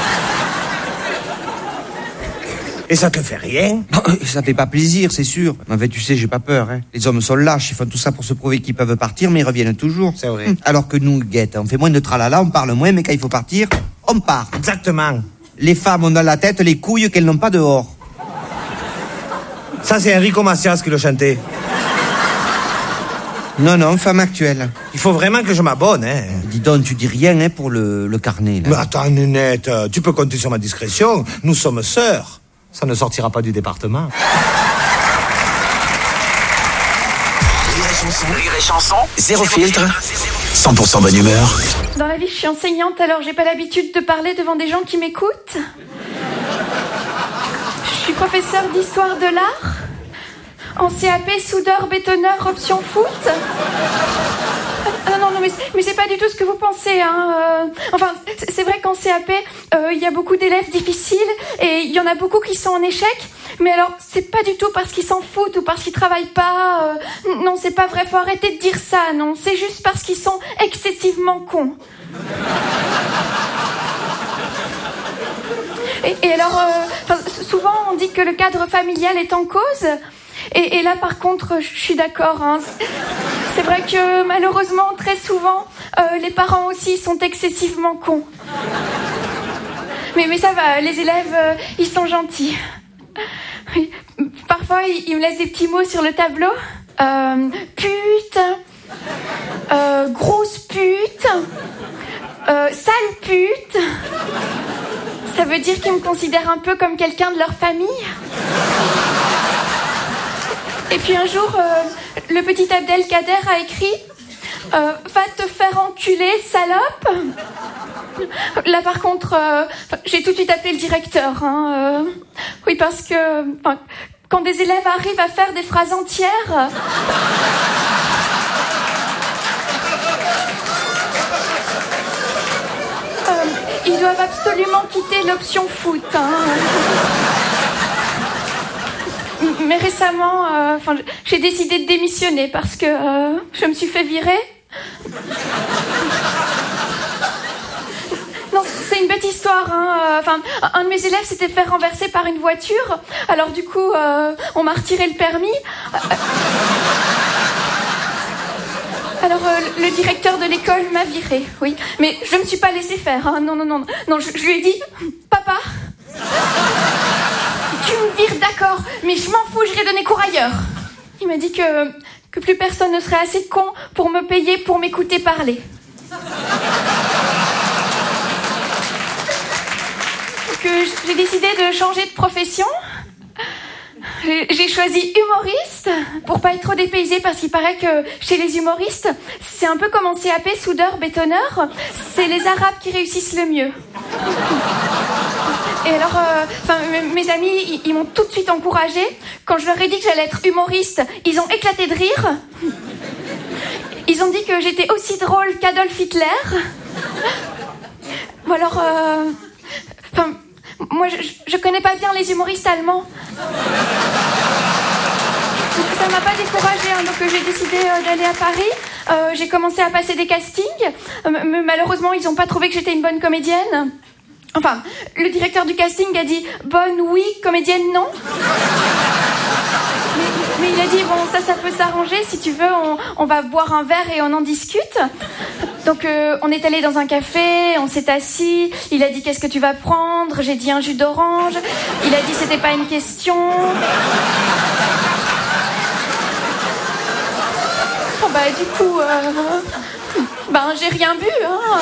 Et ça te fait rien? Ça fait pas plaisir, c'est sûr. Mais en fait, tu sais, j'ai pas peur, hein. Les hommes sont lâches, ils font tout ça pour se prouver qu'ils peuvent partir, mais ils reviennent toujours. C'est vrai. Alors que nous, Guette, on fait moins de tralala, on parle moins, mais quand il faut partir, on part. Exactement. Les femmes ont dans la tête les couilles qu'elles n'ont pas dehors. Ça, c'est Enrico Macias qui le chantait. Non, femme actuelle. Il faut vraiment que je m'abonne, hein. Dis donc, tu dis rien, hein, pour le carnet, là. Mais attends, Nénette, tu peux compter sur ma discrétion. Nous sommes sœurs. Ça ne sortira pas du département. Rire et chanson, zéro filtre, 100% bonne humeur. Dans la vie, je suis enseignante, alors j'ai pas l'habitude de parler devant des gens qui m'écoutent. Je suis professeure d'histoire de l'art. En CAP, soudeur, bétonneur, option foot. Ah non, mais c'est pas du tout ce que vous pensez, hein. Enfin, c'est vrai qu'en CAP, il y a beaucoup d'élèves difficiles et il y en a beaucoup qui sont en échec. Mais alors, c'est pas du tout parce qu'ils s'en foutent ou parce qu'ils travaillent pas. Non, c'est pas vrai, faut arrêter de dire ça, non. C'est juste parce qu'ils sont excessivement cons. Et alors, souvent on dit que le cadre familial est en cause. Et là, par contre, je suis d'accord, hein. C'est vrai que malheureusement, très souvent, les parents aussi sont excessivement cons. Mais ça va, les élèves, ils sont gentils. Oui. Parfois, ils me laissent des petits mots sur le tableau. Pute, grosse pute, sale pute. Ça veut dire qu'ils me considèrent un peu comme quelqu'un de leur famille. Et puis un jour, le petit Abdelkader a écrit « Va te faire enculer, salope !» Là, par contre, j'ai tout de suite appelé le directeur. Hein, oui, parce que quand des élèves arrivent à faire des phrases entières... ils doivent absolument quitter l'option foot. Hein. Mais récemment, j'ai décidé de démissionner parce que je me suis fait virer. Non, c'est une bête histoire. Hein. Un de mes élèves s'était fait renverser par une voiture. Alors du coup, on m'a retiré le permis. Alors, le directeur de l'école m'a viré, oui. Mais je me suis pas laissé faire. Hein. Non, je lui ai dit, papa, tu me vires, d'accord, mais je m'en fous, j'irai donner cours ailleurs. Il m'a dit que plus personne ne serait assez con pour me payer pour m'écouter parler. Donc, j'ai décidé de changer de profession. J'ai choisi humoriste pour pas être trop dépaysée parce qu'il paraît que chez les humoristes, c'est un peu comme en CAP, soudeur, bétonneur, c'est les Arabes qui réussissent le mieux. Et alors, mes amis, ils m'ont tout de suite encouragée. Quand je leur ai dit que j'allais être humoriste, ils ont éclaté de rire. Ils ont dit que j'étais aussi drôle qu'Adolf Hitler. Ou alors, moi, je connais pas bien les humoristes allemands. Ça m'a pas découragée, hein, donc j'ai décidé d'aller à Paris. J'ai commencé à passer des castings. Mais malheureusement, ils ont pas trouvé que j'étais une bonne comédienne. Enfin, le directeur du casting a dit « Bonne, oui, comédienne, non ». Mais il a dit « Bon, ça peut s'arranger. Si tu veux, on va boire un verre et on en discute. » Donc, on est allé dans un café, on s'est assis. Il a dit « Qu'est-ce que tu vas prendre ?» J'ai dit « Un jus d'orange ». Il a dit « C'était pas une question ». Bon, du coup, j'ai rien bu, hein.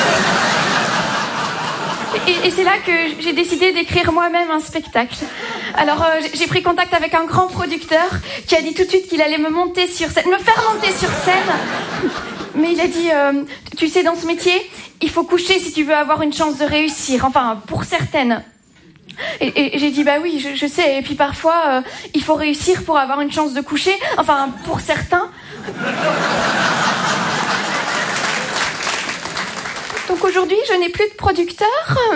Et c'est là que j'ai décidé d'écrire moi-même un spectacle. Alors j'ai pris contact avec un grand producteur qui a dit tout de suite qu'il allait me faire monter sur scène. Mais il a dit, tu sais, dans ce métier, il faut coucher si tu veux avoir une chance de réussir. Enfin, pour certaines. Et j'ai dit, bah oui, je sais. Et puis parfois, il faut réussir pour avoir une chance de coucher. Enfin, pour certains. Donc aujourd'hui, je n'ai plus de producteur.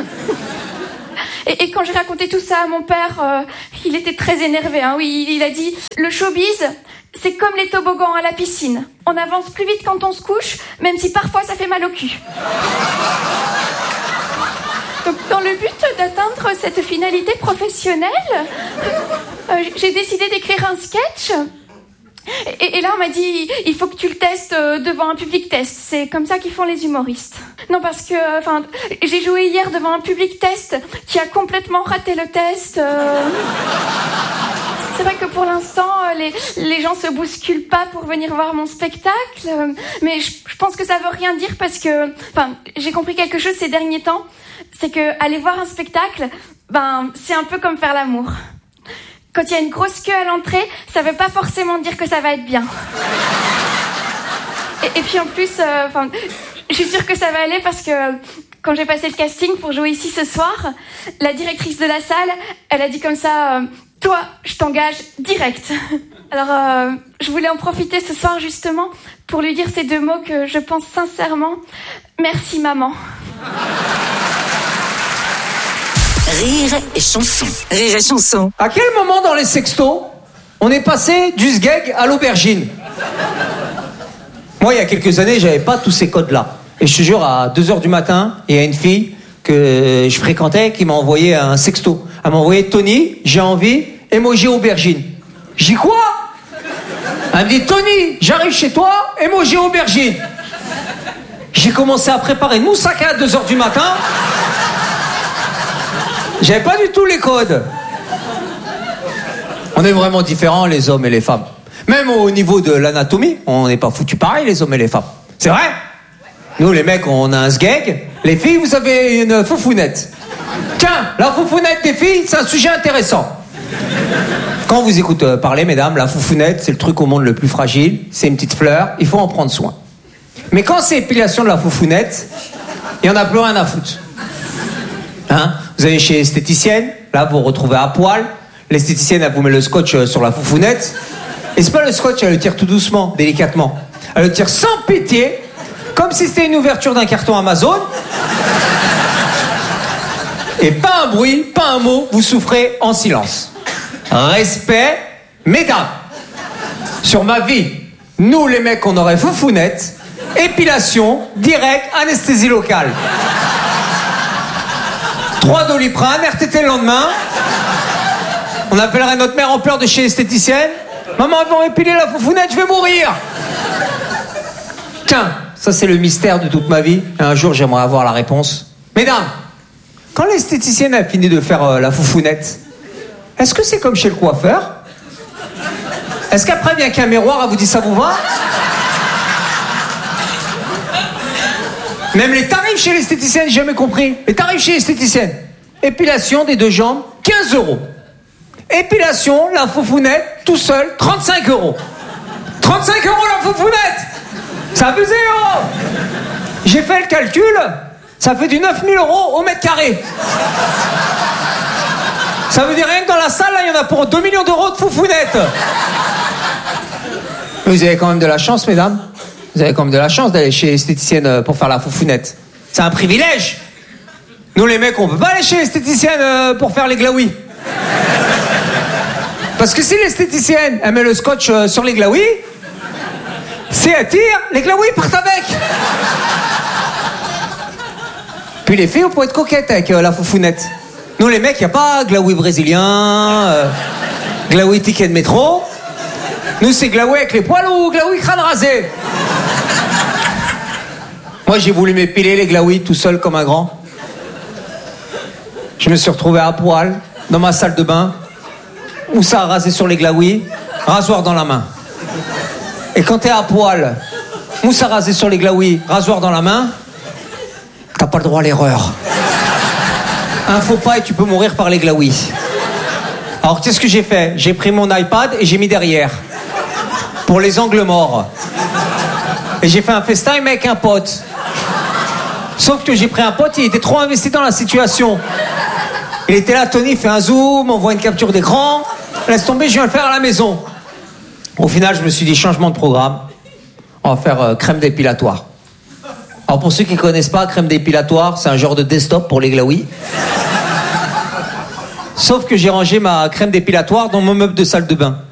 Et quand j'ai raconté tout ça à mon père, il était très énervé. Hein. Oui, il a dit, le showbiz, c'est comme les toboggans à la piscine. On avance plus vite quand on se couche, même si parfois ça fait mal au cul. Donc, dans le but d'atteindre cette finalité professionnelle, j'ai décidé d'écrire un sketch. Et là, on m'a dit, il faut que tu le testes devant un public test. C'est comme ça qu'ils font les humoristes. Non, parce que, j'ai joué hier devant un public test qui a complètement raté le test. C'est vrai que pour l'instant, les gens se bousculent pas pour venir voir mon spectacle. Mais je pense que ça veut rien dire parce que, j'ai compris quelque chose ces derniers temps. C'est que aller voir un spectacle, c'est un peu comme faire l'amour. Quand il y a une grosse queue à l'entrée, ça veut pas forcément dire que ça va être bien. Et puis en plus, je suis sûre que ça va aller parce que quand j'ai passé le casting pour jouer ici ce soir, la directrice de la salle, elle a dit comme ça, toi, je t'engage direct. Alors, je voulais en profiter ce soir justement pour lui dire ces deux mots que je pense sincèrement. Merci maman. Rire et chanson. Rire et chanson. À quel moment dans les sextos, on est passé du sgeg à l'aubergine? Moi, il y a quelques années, j'avais pas tous ces codes-là. Et je te jure, à 2h du matin, il y a une fille que je fréquentais qui m'a envoyé un sexto. Elle m'a envoyé, Tony, j'ai envie, emoji aubergine. J'ai dit quoi? Elle me dit, Tony, j'arrive chez toi, emoji aubergine. J'ai commencé à préparer une moussaka à 2h du matin. J'avais pas du tout les codes. On est vraiment différents, les hommes et les femmes. Même au niveau de l'anatomie, on n'est pas foutus pareil, les hommes et les femmes. C'est vrai? Nous, les mecs, on a un sgeg. Les filles, vous avez une foufounette. Tiens, la foufounette des filles, c'est un sujet intéressant. Quand on vous écoute parler, mesdames, la foufounette, c'est le truc au monde le plus fragile. C'est une petite fleur, il faut en prendre soin. Mais quand c'est épilation de la foufounette, il n'y en a plus rien à foutre. Hein? Vous allez chez l'esthéticienne, là vous vous retrouvez à poil. L'esthéticienne, elle vous met le scotch sur la foufounette. Et c'est pas le scotch, elle le tire tout doucement, délicatement. Elle le tire sans pitié, comme si c'était une ouverture d'un carton Amazon. Et pas un bruit, pas un mot, vous souffrez en silence. Respect, mesdames. Sur ma vie, nous les mecs, on aurait foufounette, épilation, direct, anesthésie locale. 3 Doliprane, RTT le lendemain. On appellerait notre mère en pleurs de chez l'esthéticienne. Maman, ils vont épiler la foufounette, je vais mourir. Tiens, ça c'est le mystère de toute ma vie. Et un jour, j'aimerais avoir la réponse. Mesdames, quand l'esthéticienne a fini de faire la foufounette, est-ce que c'est comme chez le coiffeur? Est-ce qu'après vient qu'un miroir, elle vous dit ça vous va? Même les tarifs chez l'esthéticienne, j'ai jamais compris. Les tarifs chez l'esthéticienne. Épilation des 2 jambes, 15 €. Épilation, la foufounette, tout seul, 35 €. 35 € la foufounette! C'est abusé, oh! J'ai fait le calcul, ça fait du 9 000 € au mètre carré. Ça veut dire rien que dans la salle, là, il y en a pour 2 millions d'euros de foufounette. Vous avez quand même de la chance, mesdames. Vous avez quand même de la chance d'aller chez l'esthéticienne pour faire la foufounette. C'est un privilège. Nous, les mecs, on peut pas aller chez l'esthéticienne pour faire les glaouis. Parce que si l'esthéticienne, elle met le scotch sur les glaouis, si elle tire, les glaouis partent avec. Puis les filles, on peut être coquettes avec la foufounette. Nous, les mecs, il n'y a pas glaoui brésilien, glaoui ticket de métro. Nous, c'est glaoui avec les poils ou glaoui crâne rasé. Moi, j'ai voulu m'épiler les glaouis tout seul comme un grand. Je me suis retrouvé à poil dans ma salle de bain, où ça a rasé sur les glaouis, rasoir dans la main. Et quand t'es à poil, où ça a rasé sur les glaouis, rasoir dans la main, t'as pas le droit à l'erreur. Un faux pas et tu peux mourir par les glaouis. Alors qu'est-ce que j'ai fait? J'ai pris mon iPad et j'ai mis derrière. Pour les angles morts. Et j'ai fait un FaceTime avec un pote. Sauf que j'ai pris un pote, il était trop investi dans la situation. Il était là, Tony fait un zoom, on voit une capture d'écran. Laisse tomber, je viens le faire à la maison. Au final, je me suis dit, changement de programme. On va faire crème dépilatoire. Alors pour ceux qui ne connaissent pas, crème dépilatoire, c'est un genre de desktop pour les glaouis. Sauf que j'ai rangé ma crème dépilatoire dans mon meuble de salle de bain.